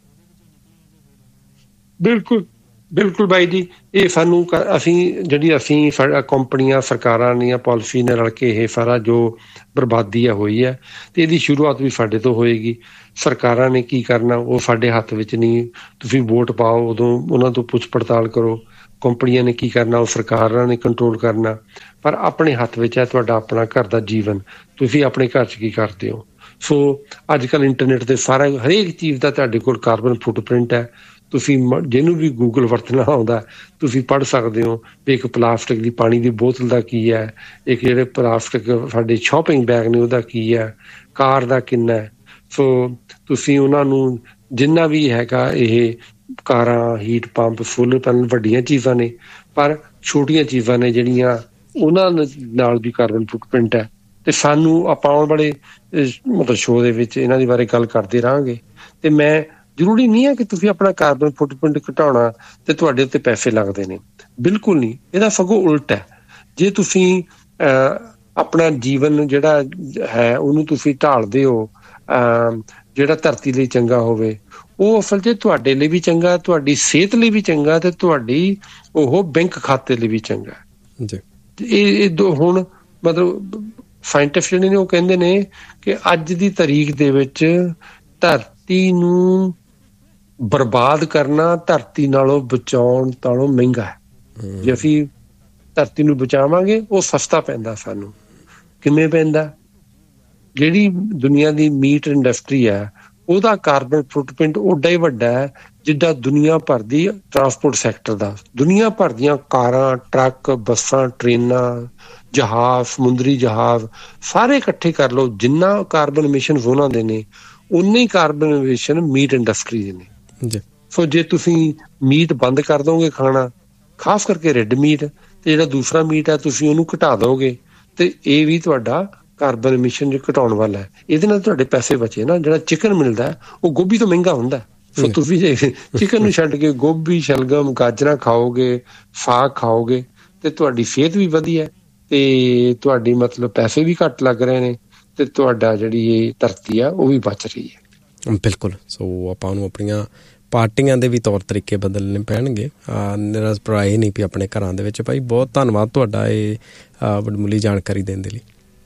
ਬਿਲਕੁਲ ਬਾਈ ਜੀ, ਇਹ ਸਾਨੂੰ ਅਸੀਂ ਕੰਪਨੀਆਂ, ਸਰਕਾਰਾਂ ਦੀਆਂ ਪਾਲਿਸੀ ਨਾਲ ਰਲ ਕੇ ਇਹ ਸਾਰਾ ਜੋ ਬਰਬਾਦੀ ਹੋਈ ਹੈ, ਤੇ ਇਹਦੀ ਸ਼ੁਰੂਆਤ ਵੀ ਸਾਡੇ ਤੋਂ ਹੋਏਗੀ। ਸਰਕਾਰਾਂ ਨੇ ਕੀ ਕਰਨਾ ਉਹ ਸਾਡੇ ਹੱਥ ਵਿੱਚ ਨਹੀਂ। ਤੁਸੀਂ ਵੋਟ ਪਾਓ, ਉਦੋਂ ਉਹਨਾਂ ਤੋਂ ਪੁੱਛ ਪੜਤਾਲ ਕਰੋ। ਕੰਪਨੀਆਂ ਨੇ ਕੀ ਕਰਨਾ ਉਹ ਸਰਕਾਰਾਂ ਨੇ ਕੰਟਰੋਲ ਕਰਨਾ। ਪਰ ਆਪਣੇ ਹੱਥ ਵਿੱਚ ਹੈ ਤੁਹਾਡਾ ਆਪਣਾ ਘਰ ਦਾ ਜੀਵਨ, ਤੁਸੀਂ ਆਪਣੇ ਘਰ 'ਚ ਕੀ ਕਰਦੇ ਹੋ। ਸੋ ਅੱਜ ਕੱਲ੍ਹ ਇੰਟਰਨੈਟ 'ਤੇ ਹਰੇਕ ਚੀਜ਼ ਦਾ ਤੁਹਾਡੇ ਕੋਲ ਕਾਰਬਨ ਫੁੱਟਪ੍ਰਿੰਟ ਹੈ। ਤੁਸੀਂ ਜਿਹਨੂੰ ਵੀ ਗੂਗਲ ਵਰਤਣਾ ਆਉਂਦਾ ਤੁਸੀਂ ਪੜ੍ਹ ਸਕਦੇ ਹੋ ਵੀ ਇੱਕ ਪਲਾਸਟਿਕ ਦੀ ਪਾਣੀ ਦੀ ਬੋਤਲ ਦਾ ਕੀ ਹੈ, ਇੱਕ ਜਿਹੜੇ ਪਲਾਸਟਿਕ ਸਾਡੇ ਸ਼ਾਪਿੰਗ ਬੈਗ ਨੇ ਉਹਦਾ ਕੀ ਹੈ, ਕਾਰ ਦਾ ਕਿੰਨਾ ਹੈ। ਸੋ ਤੁਸੀਂ ਉਹਨਾਂ ਨੂੰ ਜਿੰਨਾ ਵੀ ਹੈਗਾ, ਇਹ ਕਾਰਾਂ, ਹੀਟ ਪੰਪ, ਸੋਲਰ ਪੈਨਲ ਵੱਡੀਆਂ ਚੀਜ਼ਾਂ ਨੇ, ਪਰ ਛੋਟੀਆਂ ਚੀਜ਼ਾਂ ਨੇ ਜਿਹੜੀਆਂ ਉਹਨਾਂ ਨਾਲ ਵੀ ਕਾਰਬਨ ਫੁੱਟਪ੍ਰਿੰਟ ਹੈ। ਤੇ ਸਾਨੂੰ ਆਪਾਂ ਆਉਣ ਵਾਲੇ ਮਤਲਬ ਸ਼ੋਅ ਦੇ ਵਿੱਚ ਇਹਨਾਂ ਦੇ ਬਾਰੇ ਗੱਲ ਕਰਦੇ ਰਹਾਂਗੇ। ਤੇ ਮੈਂ ਜ਼ਰੂਰੀ ਨਹੀਂ ਹੈ ਕਿ ਤੁਸੀਂ ਆਪਣਾ ਕਾਰਬਨ ਫੁੱਟਪ੍ਰਿੰਟ ਘਟਾਉਣਾ ਤੇ ਤੁਹਾਡੇ ਉੱਤੇ ਪੈਸੇ ਲੱਗਦੇ ਨੇ, ਬਿਲਕੁਲ ਨਹੀਂ। ਇਹਦਾ ਸਗੋਂ ਉਲਟ ਹੈ। ਜੇ ਤੁਸੀਂ ਆਪਣਾ ਜੀਵਨ ਜਿਹੜਾ ਹੈ ਉਹਨੂੰ ਤੁਸੀਂ ਢਾਲਦੇ ਹੋ ਜਿਹੜਾ ਧਰਤੀ ਲਈ ਚੰਗਾ ਹੋਵੇ, ਉਹ ਅਸਲ 'ਚ ਤੁਹਾਡੇ ਲਈ ਵੀ ਚੰਗਾ, ਤੁਹਾਡੀ ਸਿਹਤ ਲਈ ਵੀ ਚੰਗਾ ਤੇ ਤੁਹਾਡੀ ਉਹ ਬੈਂਕ ਖਾਤੇ ਲਈ ਵੀ ਚੰਗਾ। ਇਹ ਹੁਣ ਮਤਲਬ ਸਾਇੰਟਿਸਟ ਜਿਹੜੇ ਨੇ ਉਹ ਕਹਿੰਦੇ ਨੇ ਕਿ ਅੱਜ ਦੀ ਤਾਰੀਖ ਦੇ ਵਿੱਚ ਧਰਤੀ ਨੂੰ ਬਰਬਾਦ ਕਰਨਾ ਧਰਤੀ ਨਾਲੋਂ ਬਚਾਉਣ ਨਾਲੋਂ ਮਹਿੰਗਾ ਹੈ। ਜੇ ਅਸੀਂ ਧਰਤੀ ਨੂੰ ਬਚਾਵਾਂਗੇ ਉਹ ਸਸਤਾ ਪੈਂਦਾ ਸਾਨੂੰ। ਕਿਵੇਂ ਪੈਂਦਾ? ਜਿਹੜੀ ਦੁਨੀਆ ਦੀ ਮੀਟ ਇੰਡਸਟਰੀ ਹੈ ਉਹਦਾ ਕਾਰਬਨ ਫੁੱਟਪ੍ਰਿੰਟ ਓਡਾ ਹੀ ਵੱਡਾ ਹੈ ਜਿੱਦਾਂ ਦੁਨੀਆ ਭਰ ਦੀ ਟਰਾਂਸਪੋਰਟ ਸੈਕਟਰ ਦਾ। ਦੁਨੀਆ ਭਰ ਦੀਆਂ ਕਾਰਾਂ, ਟਰੱਕ, ਬੱਸਾਂ, ਟ੍ਰੇਨਾਂ, ਜਹਾਜ਼, ਸਮੁੰਦਰੀ ਜਹਾਜ਼ ਸਾਰੇ ਇਕੱਠੇ ਕਰ ਲਓ, ਜਿੰਨਾ ਕਾਰਬਨ ਐਮਿਸ਼ਨ ਉਹਨਾਂ ਦੇ ਨੇ ਉਨੇ ਹੀ ਕਾਰਬਨ ਐਮਿਸ਼ਨ ਮੀਟ ਇੰਡਸਟਰੀ ਦੇ ਨੇ। ਸੋ ਜੇ ਤੁਸੀਂ ਮੀਟ ਬੰਦ ਕਰ ਦੋਗੇ ਖਾਣਾ, ਖਾਸ ਕਰਕੇ ਰੈੱਡ ਮੀਟ, ਤੇ ਜਿਹੜਾ ਦੂਸਰਾ ਮੀਟ ਹੈ ਤੁਸੀਂ ਉਹਨੂੰ ਘਟਾ ਦੋਗੇ ਤੇ ਇਹ ਵੀ ਤੁਹਾਡਾ ਕਾਰਬਨ ਐਮਿਸ਼ਨ ਜੋ ਘਟਾਉਣ ਵਾਲਾ ਹੈ। ਇਹਦੇ ਨਾਲ ਤੁਹਾਡੇ ਪੈਸੇ ਬਚੇ ਨਾ। ਜਿਹੜਾ ਚਿਕਨ ਮਿਲਦਾ ਉਹ ਗੋਭੀ ਤੋਂ ਮਹਿੰਗਾ ਹੁੰਦਾ। ਸੋ ਤੁਸੀਂ ਜੇ ਚਿਕਨ ਨੂੰ ਛੱਡ ਕੇ ਗੋਭੀ, ਸ਼ਲਗਮ, ਗਾਜਰਾਂ ਖਾਓਗੇ, ਸਾਗ ਖਾਓਗੇ ਤੇ ਤੁਹਾਡੀ ਸਿਹਤ ਵੀ ਵਧੀਆ ਤੇ ਤੁਹਾਡੀ ਮਤਲਬ ਪੈਸੇ ਵੀ ਘੱਟ ਲੱਗ ਰਹੇ ਨੇ ਤੇ ਤੁਹਾਡਾ ਜਿਹੜੀ ਇਹ ਧਰਤੀ ਆ ਉਹ ਵੀ ਬਚ ਰਹੀ ਹੈ। ਬਿਲਕੁਲ। ਸੋ ਆਪਾਂ ਨੂੰ ਆਪਣੀਆਂ ਪਾਰਟੀਆਂ ਦੇ ਵੀ ਤੌਰ ਤਰੀਕੇ ਬਦਲਣੇ ਪੈਣਗੇ। ਨਿਰਾਸ਼ ਭਰਾਏ ਨਹੀਂ ਵੀ ਆਪਣੇ ਘਰਾਂ ਦੇ ਵਿੱਚ। ਭਾਈ ਬਹੁਤ ਧੰਨਵਾਦ ਤੁਹਾਡਾ ਇਹ ਵਡਮੁੱਲੀ ਜਾਣਕਾਰੀ ਦੇਣ ਦੇ ਲਈ।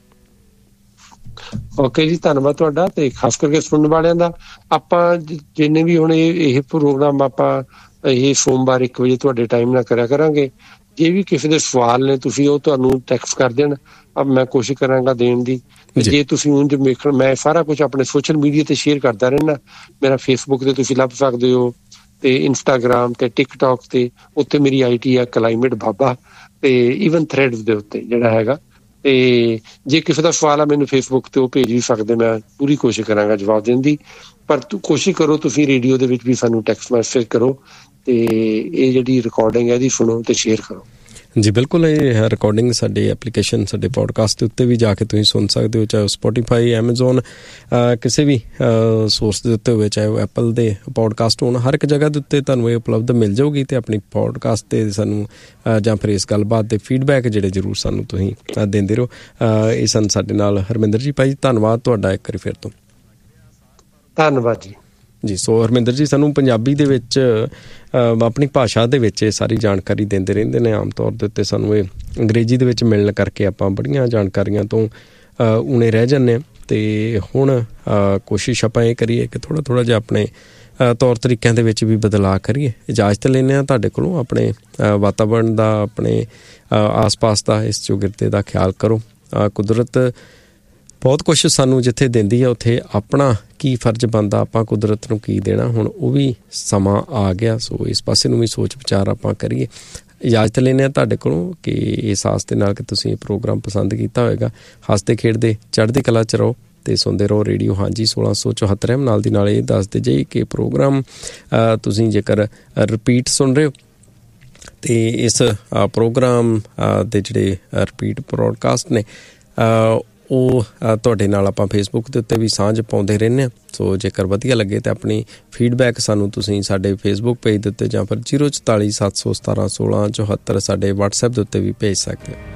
ਓਕੇ ਜੀ, ਧੰਨਵਾਦ ਤੁਹਾਡਾ ਤੇ ਖਾਸ ਕਰਕੇ ਸੁਣਨ ਵਾਲਿਆਂ ਦਾ। ਆਪਾਂ ਜਿੰਨੇ ਵੀ ਹੁਣ ਇਹ ਪ੍ਰੋਗਰਾਮ ਆਪਾਂ ਇਹ ਸੋਮਵਾਰ 1 ਵਜੇ ਤੁਹਾਡੇ ਟਾਈਮ ਨਾਲ ਕਰਿਆ ਕਰਾਂਗੇ। ਜੇ ਵੀ ਕਿਸੇ ਦੇ ਸਵਾਲ ਨੇ ਤੁਸੀਂ ਉਹ ਤੁਹਾਨੂੰ ਟੈਕਸਟ ਕਰ ਦੇਣ, ਮੈਂ ਕੋਸ਼ਿਸ਼ ਕਰਾਂਗਾ ਦੇਣ ਦੀ। ਜੇ ਤੁਸੀਂ ਉਂਝ ਵੇਖਣ, ਮੈਂ ਸਾਰਾ ਕੁਛ ਆਪਣੇ ਸੋਸ਼ਲ ਮੀਡੀਆ ਤੇ ਸ਼ੇਅਰ ਕਰਦਾ ਰਹਿਣਾ। ਮੇਰਾ ਫੇਸਬੁੱਕ ਤੇ ਤੁਸੀਂ ਲੱਭ ਸਕਦੇ ਹੋ ਤੇ ਇੰਸਟਾਗ੍ਰਾਮ ਤੇ ਟਿਕਟੋਕ ਤੇ, ਉੱਤੇ ਮੇਰੀ IT ਆ ਕਲਾਈਮੇਟ ਬਾਬਾ, ਤੇ ਈਵਨ ਥ੍ਰੈਡਸ ਦੇ ਉੱਤੇ ਜਿਹੜਾ ਹੈਗਾ। ਤੇ ਜੇ ਕਿਸੇ ਦਾ ਸਵਾਲ ਆ ਮੈਨੂੰ ਫੇਸਬੁੱਕ ਤੇ ਉਹ ਭੇਜ ਵੀ ਸਕਦੇ, ਮੈਂ ਪੂਰੀ ਕੋਸ਼ਿਸ਼ ਕਰਾਂਗਾ ਜਵਾਬ ਦੇਣ ਦੀ। ਪਰ ਕੋਸ਼ਿਸ਼ ਕਰੋ ਤੁਸੀਂ ਰੇਡੀਓ ਦੇ ਵਿੱਚ ਵੀ ਸਾਨੂੰ ਟੈਕਸਟ ਮੈਸੇਜ ਕਰੋ ਤੇ ਇਹ ਜਿਹੜੀ ਰਿਕਾਰਡਿੰਗ ਹੈ ਇਹਦੀ ਸੁਣੋ ਤੇ ਸ਼ੇਅਰ ਕਰੋ। ਜੀ ਬਿਲਕੁਲ। ਇਹ ਰਿਕਾਰਡਿੰਗ ਸਾਡੇ ਐਪਲੀਕੇਸ਼ਨ, ਸਾਡੇ ਪੋਡਕਾਸਟ ਦੇ ਉੱਤੇ ਵੀ ਜਾ ਕੇ ਤੁਸੀਂ ਸੁਣ ਸਕਦੇ ਹੋ, ਚਾਹੇ ਉਹ ਸਪੋਟੀਫਾਈ, ਐਮਾਜ਼ੋਨ, ਕਿਸੇ ਵੀ ਸੋਰਸ ਦੇ ਉੱਤੇ ਹੋਵੇ, ਚਾਹੇ ਉਹ ਐਪਲ ਦੇ ਪੋਡਕਾਸਟ ਹੋਣ, ਹਰ ਇੱਕ ਜਗ੍ਹਾ ਦੇ ਉੱਤੇ ਤੁਹਾਨੂੰ ਇਹ ਉਪਲਬਧ ਮਿਲ ਜਾਊਗੀ। ਅਤੇ ਆਪਣੀ ਪੋਡਕਾਸਟ 'ਤੇ ਸਾਨੂੰ ਜਾਂ ਫਿਰ ਇਸ ਗੱਲਬਾਤ ਦੇ ਫੀਡਬੈਕ ਜਿਹੜੇ ਜ਼ਰੂਰ ਸਾਨੂੰ ਤੁਸੀਂ ਦਿੰਦੇ ਰਹੋ। ਇਹ ਸਨ ਸਾਡੇ ਨਾਲ ਹਰਮਿੰਦਰ ਜੀ। ਭਾਈ ਧੰਨਵਾਦ ਤੁਹਾਡਾ ਇੱਕ ਵਾਰੀ ਫਿਰ ਤੋਂ। ਧੰਨਵਾਦ ਜੀ। ਜੀ ਸੋ ਹਰਮਿੰਦਰ ਜੀ ਸਾਨੂੰ ਪੰਜਾਬੀ ਦੇ ਵਿੱਚ ਆਪਣੀ ਭਾਸ਼ਾ ਦੇ ਵਿੱਚ ਇਹ ਸਾਰੀ ਜਾਣਕਾਰੀ ਦਿੰਦੇ ਰਹਿੰਦੇ ਨੇ। ਆਮ ਤੌਰ ਦੇ ਉੱਤੇ ਸਾਨੂੰ ਇਹ ਅੰਗਰੇਜ਼ੀ ਦੇ ਵਿੱਚ ਮਿਲਣ ਕਰਕੇ ਆਪਾਂ ਬੜੀਆਂ ਜਾਣਕਾਰੀਆਂ ਤੋਂ ਉਣੇ ਰਹਿ ਜਾਂਦੇ ਹਾਂ। ਅਤੇ ਹੁਣ ਕੋਸ਼ਿਸ਼ ਆਪਾਂ ਇਹ ਕਰੀਏ ਕਿ ਥੋੜ੍ਹਾ ਜਿਹਾ ਆਪਣੇ ਤੌਰ ਤਰੀਕਿਆਂ ਦੇ ਵਿੱਚ ਵੀ ਬਦਲਾਅ ਕਰੀਏ। ਇਜਾਜ਼ਤ ਲੈਂਦੇ ਹਾਂ ਤੁਹਾਡੇ ਕੋਲੋਂ। ਆਪਣੇ ਵਾਤਾਵਰਨ ਦਾ, ਆਪਣੇ ਆਸ ਪਾਸ ਦਾ, ਇਸ ਚੌਗਿਰਦੇ ਦਾ ਖਿਆਲ ਕਰੋ। ਕੁਦਰਤ ਬਹੁਤ ਕੁਛ ਸਾਨੂੰ ਜਿੱਥੇ ਦਿੰਦੀ ਹੈ ਉੱਥੇ ਆਪਣਾ ਕੀ ਫਰਜ਼ ਬਣਦਾ, ਆਪਾਂ ਕੁਦਰਤ ਨੂੰ ਕੀ ਦੇਣਾ, ਹੁਣ ਉਹ ਵੀ ਸਮਾਂ ਆ ਗਿਆ। ਸੋ ਇਸ ਪਾਸੇ ਨੂੰ ਵੀ ਸੋਚ ਵਿਚਾਰ ਆਪਾਂ ਕਰੀਏ। ਇਜਾਜ਼ਤ ਲੈਂਦੇ ਹਾਂ ਤੁਹਾਡੇ ਕੋਲੋਂ ਕਿ ਇਸ ਆਸ ਦੇ ਨਾਲ ਕਿ ਤੁਸੀਂ ਇਹ ਪ੍ਰੋਗਰਾਮ ਪਸੰਦ ਕੀਤਾ ਹੋਏਗਾ। ਹੱਸਦੇ ਖੇਡਦੇ ਚੜ੍ਹਦੀ ਕਲਾ 'ਚ ਰਹੋ ਅਤੇ ਸੁਣਦੇ ਰਹੋ ਰੇਡੀਓ ਹਾਂਜੀ 1674। ਨਾਲ ਦੀ ਨਾਲ ਇਹ ਦੱਸਦੇ ਜਾਈਏ ਕਿ ਪ੍ਰੋਗਰਾਮ ਤੁਸੀਂ ਜੇਕਰ ਰਿਪੀਟ ਸੁਣ ਰਹੇ ਹੋ ਅਤੇ ਇਸ ਪ੍ਰੋਗਰਾਮ ਦੇ ਜਿਹੜੇ ਰਿਪੀਟ ਪ੍ਰੋਡਕਾਸਟ ਨੇ ਉਹ ਤੁਹਾਡੇ ਨਾਲ ਆਪਾਂ ਫੇਸਬੁੱਕ ਦੇ ਉੱਤੇ ਵੀ ਸਾਂਝ ਪਾਉਂਦੇ ਰਹਿੰਦੇ ਹਾਂ। ਸੋ ਜੇਕਰ ਵਧੀਆ ਲੱਗੇ ਤਾਂ ਆਪਣੀ ਫੀਡਬੈਕ ਸਾਨੂੰ ਤੁਸੀਂ ਸਾਡੇ ਫੇਸਬੁੱਕ ਪੇਜ ਦੇ ਉੱਤੇ ਜਾਂ ਫਿਰ 044 717 1674 ਸਾਡੇ ਵਟਸਐਪ ਦੇ ਉੱਤੇ ਵੀ ਭੇਜ ਸਕਦੇ ਹੋ।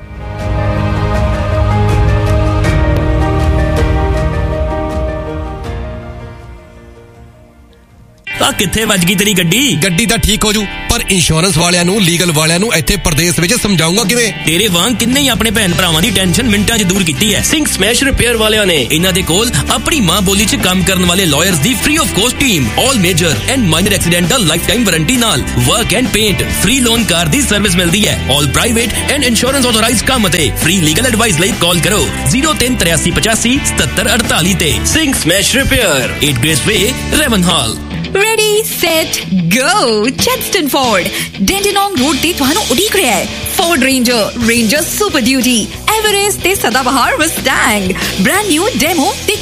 ਆ ਕਿੱਥੇ ਵੱਜ ਗਈ ਤੇਰੀ ਗੱਡੀ ਤਾਂ ਠੀਕ ਹੋ ਜੂ, ਪਰ ਇੰਸ਼ੋਰੈਂਸ ਵਾਲਿਆਂ ਨੂੰ, ਲੀਗਲ ਵਾਲਿਆਂ ਨੂੰ ਇੱਥੇ ਪ੍ਰਦੇਸ਼ ਵਿੱਚ ਸਮਝਾਉਂਗਾ ਕਿਵੇਂ? ਤੇਰੇ ਵਾਂਗ ਕਿੰਨੇ ਹੀ ਆਪਣੇ ਭੈਣ ਭਰਾਵਾਂ ਦੀ ਟੈਨਸ਼ਨ ਮਿੰਟਾਂ 'ਚ ਦੂਰ ਕੀਤੀ ਹੈ ਸਿੰਘ ਸਮੈਸ਼ ਰਿਪੇਅਰ ਵਾਲਿਆਂ ਨੇ। ਇਹਨਾਂ ਦੇ ਕੋਲ ਆਪਣੀ ਮਾਂ ਬੋਲੀ 'ਚ ਕੰਮ ਕਰਨ ਵਾਲੇ lawyers the free of cost team, all major and minor accidental life time warranty ਨਾਲ work and paint, free loan car the service ਮਿਲਦੀ ਹੈ। ਆਲ ਪ੍ਰਾਈਵੇਟ ਐਂਡ ਇੰਸ਼ੋਰੈਂਸ ਆਥੋਰਾਈਜ਼ਡ ਕੰਮ ਅਤੇ ਫ੍ਰੀ ਲੀਗਲ ਐਡਵਾਈਸ ਲਈ ਕਾਲ ਕਰੋ 038385 7748 ਤੇ। ਸਿੰਘ ਸਮੈਸ਼ ਰਿਪੇਅਰ, 8 ਗ੍ਰੇਸ ਵੇ, ਰੈਵਨਹਾਲ। Ready, set, go! Chadston Ford, Dandenong Road ਤੇ ਤੁਹਾਨੂੰ ਉਡੀਕ ਰਿਹਾ ਹੈ। Ford Ranger Super Duty, Everest ਤੇ ਸਦਾਬਹਾਰ Mustang, brand new demo ਤੇ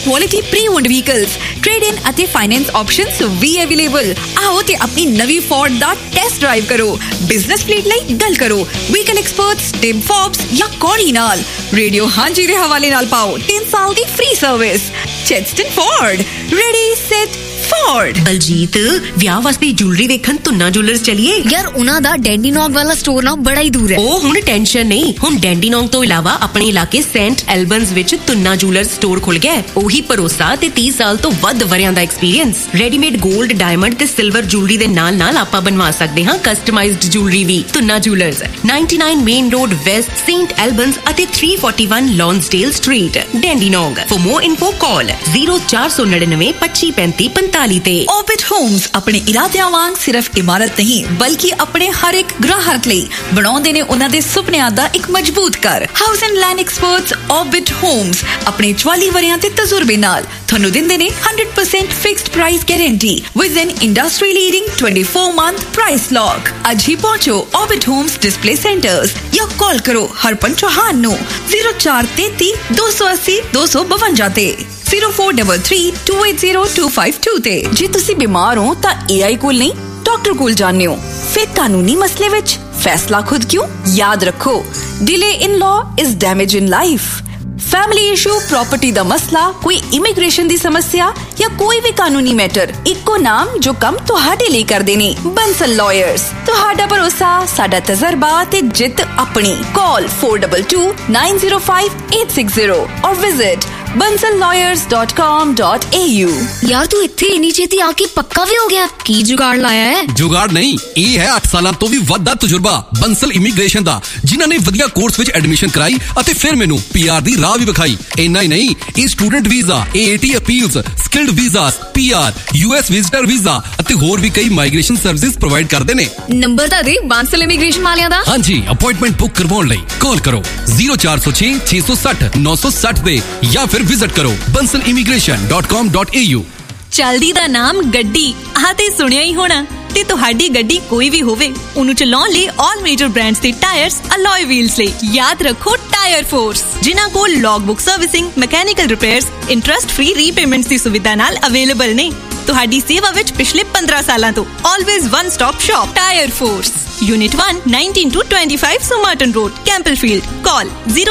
quality pre-owned vehicles, trade-in ਅਤੇ finance options ਵੀ available। आओ ਤੇ ਆਪਣੀ ਨਵੀਂ Ford ਦਾ ਟੈਸਟ ਡਰਾਈਵ ਕਰੋ। ਬਿਜ਼ਨਸ ਫਲੀਟ ਲਈ ਗੱਲ ਕਰੋ ਵਹੀਕਲ ਐਕਸਪਰਟਸ ਟਿਮ ਫੋਬਸ ਜਾਂ ਕੌੜੀ ਨਾਲ। ਰੇਡੀਓ ਹਾਂਜੀ ਦੇ ਹਵਾਲੇ ਨਾਲ ਪਾਓ 3 ਸਾਲ ਦੀ free service. ਚੈਡਸਟਨ Ford, ready set Ford. Baljit, ਵਿਆਹ ਵਾਸਤੇ ਜੁਐਲਰੀ ਵੇਖਣ ਤੁੰਨਾ ਜੁਐਲਰਸ ਚਲੀਏ। ਯਾਰ ਉਹਨਾਂ ਦਾ ਡੈਂਡੀਨੋਂਗ ਵਾਲਾ ਸਟੋਰ ਨਾ ਬੜਾ ਹੀ ਦੂਰ ਹੈ। ਉਹ ਹੁਣ ਟੈਨਸ਼ਨ ਨਹੀਂ, ਹੁਣ ਡੈਂਡੀਨੋਂਗ ਤੋਂ ਇਲਾਵਾ ਆਪਣੇ ਇਲਾਕੇ ਸੇਂਟ ਐਲਬਨਸ ਵਿੱਚ ਤੁੰਨਾ ਜੁਐਲਰਸ ਸਟੋਰ ਖੁੱਲ ਗਿਆ। ਉਹੀ ਭਰੋਸਾ ਤੇ 30 ਸਾਲ ਤੋਂ ਵੱਧ ਵਰਿਆਂ ਦਾ ਐਕਸਪੀਰੀਅੰਸ। ਰੈਡੀਮੇਡ 골ਡ, ਡਾਇਮੰਡ ਤੇ ਸਿਲਵਰ ਜੁਐਲਰੀ ਦੇ ਨਾਲ ਨਾਲ ਆਪਾਂ ਬਣਵਾ ਸਕਦੇ ਹਾਂ ਕਸਟਮਾਈਜ਼ਡ ਜੁਐਲਰੀ ਵੀ। Tuna jewellers 99 main road West, Saint ਐਲਬਨਸ ਅਤੇ 341 ਲੌਂਸਡੇਲ ਸਟਰੀਟ, ਡੈਂਡੀਨੋਂਗ। ਫॉर मोर info ਕਾਲ 0499 2535 ਤੇ। Orbit Homes ਆਪਣੇ ਇਰਾਦਿਆਂ ਵਾਂਗ ਸਿਰਫ ਇਮਾਰਤ ਨਹੀਂ ਬਲਕਿ ਆਪਣੇ ਹਰ ਇੱਕ ਗ੍ਰਾਹਕ ਲਈ ਬਣਾਉਂਦੇ ਨੇ ਉਹਨਾਂ ਦੇ ਸੁਪਨਿਆਂ ਦਾ ਇੱਕ ਮਜ਼ਬੂਤ ਘਰ। House and land experts Orbit Homes ਆਪਣੇ 44 ਵਰਿਆਂ ਦੇ ਤਜਰਬੇ ਨਾਲ ਤੁਹਾਨੂੰ ਦਿੰਦੇ ਨੇ 100% fixed price guarantee with N industry leading 24-month price lock. ਅੱਜ ਹੀ ਪਹੁੰਚੋ Orbit Homes ਡਿਸਪਲੇ ਸੈਂਟਰਸ ਜਾਂ ਕਾਲ ਕਰੋ ਹਰਪਨ ਚੌਹਾਨ ਨੂੰ 0433 280 252 ਤੇ 0433-280-252 ਤੇ। ਜੇ ਤੁਸੀਂ ਬਿਮਾਰ ਹੋ ਤਾਂ AI ਕੋਲ ਨਹੀਂ ਡਾਕਟਰ ਕੋਲ ਜਾਂਦੇ ਹੋ। ਫਿਰ ਕਾਨੂੰਨੀ ਮਸਲੇ ਵਿੱਚ ਫੈਸਲਾ ਖੁਦ ਕਿਉਂ? ਯਾਦ ਰੱਖੋ, delay in law is damage in life. Family issue, property दा मसला, कोई इमिग्रेशन दी समस्या या कोई भी कानूनी मैटर, इक्को नाम जो कम तुहाडे लिए करदे ने, बंसल लॉयर्स। तुहाडा भरोसा, साडा तजर्बा ते जित अपनी। कॉल 422905-860 और विजिट bansallawyers.com.au। यार तू इत्थे इन्नी छेती आके पक्का भी हो गया? की जुगाड़ लाया है? जुगाड़ नहीं, ਇਹ ਹੈ 8 ਸਾਲਾਂ ਤੋਂ ਵੀ ਵੱਧ ਦਾ ਤਜਰਬਾ ਬੰਸਲ ਇਮੀਗ੍ਰੇਸ਼ਨ ਦਾ, ਜਿਨ੍ਹਾਂ ਨੇ ਵਧੀਆ ਕੋਰਸ ਵਿੱਚ ਐਡਮਿਸ਼ਨ ਕਰਾਈ ਅਤੇ ਫਿਰ ਮੈਨੂੰ PR ਦੀ ਰਾਹ ਵੀ ਵਿਖਾਈ। ਇੰਨਾ ਹੀ ਨਹੀਂ, ਇਹ student visa, AAT appeals, skilled visas, PR, US visitor visa ਅਤੇ ਹੋਰ ਵੀ ਕਈ ਮਾਈਗ੍ਰੇਸ਼ਨ ਸਰਵਿਸਿਜ਼ ਪ੍ਰੋਵਾਈਡ ਕਰਦੇ ਨੇ। ਨੰਬਰ ਤਾਂ ਦੇ ਬਾਂਸਲ ਇਮੀਗ੍ਰੇਸ਼ਨ ਵਾਲਿਆਂ ਦਾ। ਹਾਂਜੀ, ਅਪਾਇੰਟਮੈਂਟ ਬੁੱਕ ਕਰਵਾਉਣ ਲਈ ਕਾਲ ਕਰੋ 0406 660 960 ਤੇ ਜਾਂ ਫਿਰ ਵਿਜ਼ਿਟ ਕਰੋ bansalimigration.com.au। ਚਲਦੀ ਦਾ ਨਾਮ ਗੱਡੀ, ਆਹ ਤੇ ਸੁਣਿਆ ਹੀ ਹੋਣਾ। ਤੇ ਤੁਹਾਡੀ ਗੱਡੀ ਕੋਈ ਵੀ ਹੋਵੇ, ਉਹਨੂੰ ਚਲਾਉਣ ਲਈ ਆਲ ਮੇਜਰ ਬ੍ਰਾਂਡਸ ਦੇ ਟਾਇਰਸ, ਅਲੋਏ ਵੀਲਸ ਲਈ ਯਾਦ ਰੱਖੋ ਟਾਇਰ ਫੋਰਸ, ਜਿਨ੍ਹਾਂ ਕੋਲ ਲੌਗਬੁੱਕ servicing, mechanical repairs, interest free repayments ਦੀ ਸੁਵਿਧਾ ਨਾਲ ਅਵੇਲੇਬਲ ਨੇ। ਤੁਹਾਡੀ ਸੇਵਾ ਵਿੱਚ ਪਿਛਲੇ 15 ਸਾਲਾਂ ਤੋਂ always one stop shop tyre force. Unit 1, 19-25 Somerton Road, Campbellfield. Call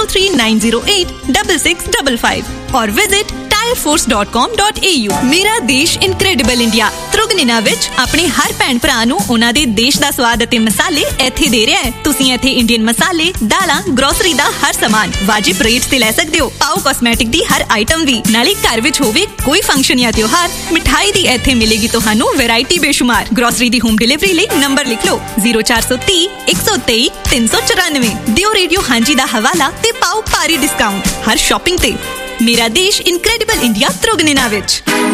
03908-6655 or visit tireforce.com.au। ਮੇਰਾ ਦੇਸ਼ ਇਨਕ੍ਰੈਡੀਬਲ ਇੰਡੀਆ ਤ੍ਰਿਗਨਿਨਾ ਵਿੱਚ ਆਪਣੇ ਹਰ ਭੈਣ ਭਰਾ ਨੂੰ ਉਹਨਾਂ ਦੇ ਦੇਸ਼ ਦਾ ਸਵਾਦ ਅਤੇ ਮਸਾਲੇ ਇੱਥੇ ਦੇ ਰਿਹਾ ਹੈ। ਤੁਸੀਂ ਇੱਥੇ ਇੰਡੀਅਨ ਮਸਾਲੇ, ਦਾਲਾਂ, ਗਰੋਸਰੀ ਦਾ ਹਰ ਸਾਮਾਨ ਵਾਜਿਬ ਰੇਟ ਤੇ ਲੈ ਸਕਦੇ ਹੋ। ਪਾਓ ਕਾਸਮੈਟਿਕ ਦੀ ਹਰ ਆਈਟਮ ਵੀ। ਨਾਲੇ ਘਰ ਵਿੱਚ ਹੋਵੇ ਕੋਈ ਫੰਕਸ਼ਨ ਜਾਂ ਤਿਉਹਾਰ, ਮਿਠਾਈ ਦੀ ਇੱਥੇ ਮਿਲੇਗੀ ਤੁਹਾਨੂੰ ਵੈਰਾਈਟੀ ਬੇਸ਼ੁਮਾਰ। ਗਰੋਸਰੀ ਦੀ ਹੋਮ ਡਿਲੀਵਰੀ ਲਈ ਨੰਬਰ ਲਿਖ ਲਓ 0430 123 394। ਦਿਓ ਰੇਡੀਓ ਹਾਂਜੀ ਦਾ ਹਵਾਲਾ ਤੇ ਪਾਓ ਭਾਰੀ ਡਿਸਕਾਊਂਟ ਹਰ ਸ਼ਾਪਿੰਗ ਤੇ। ਮੇਰਾ ਦੇਸ਼ ਇਨਕ੍ਰੈਡੀਬਲ ਇੰਡੀਆ ਤ੍ਰਿਗਨਿਨਾ ਵਿੱਚ।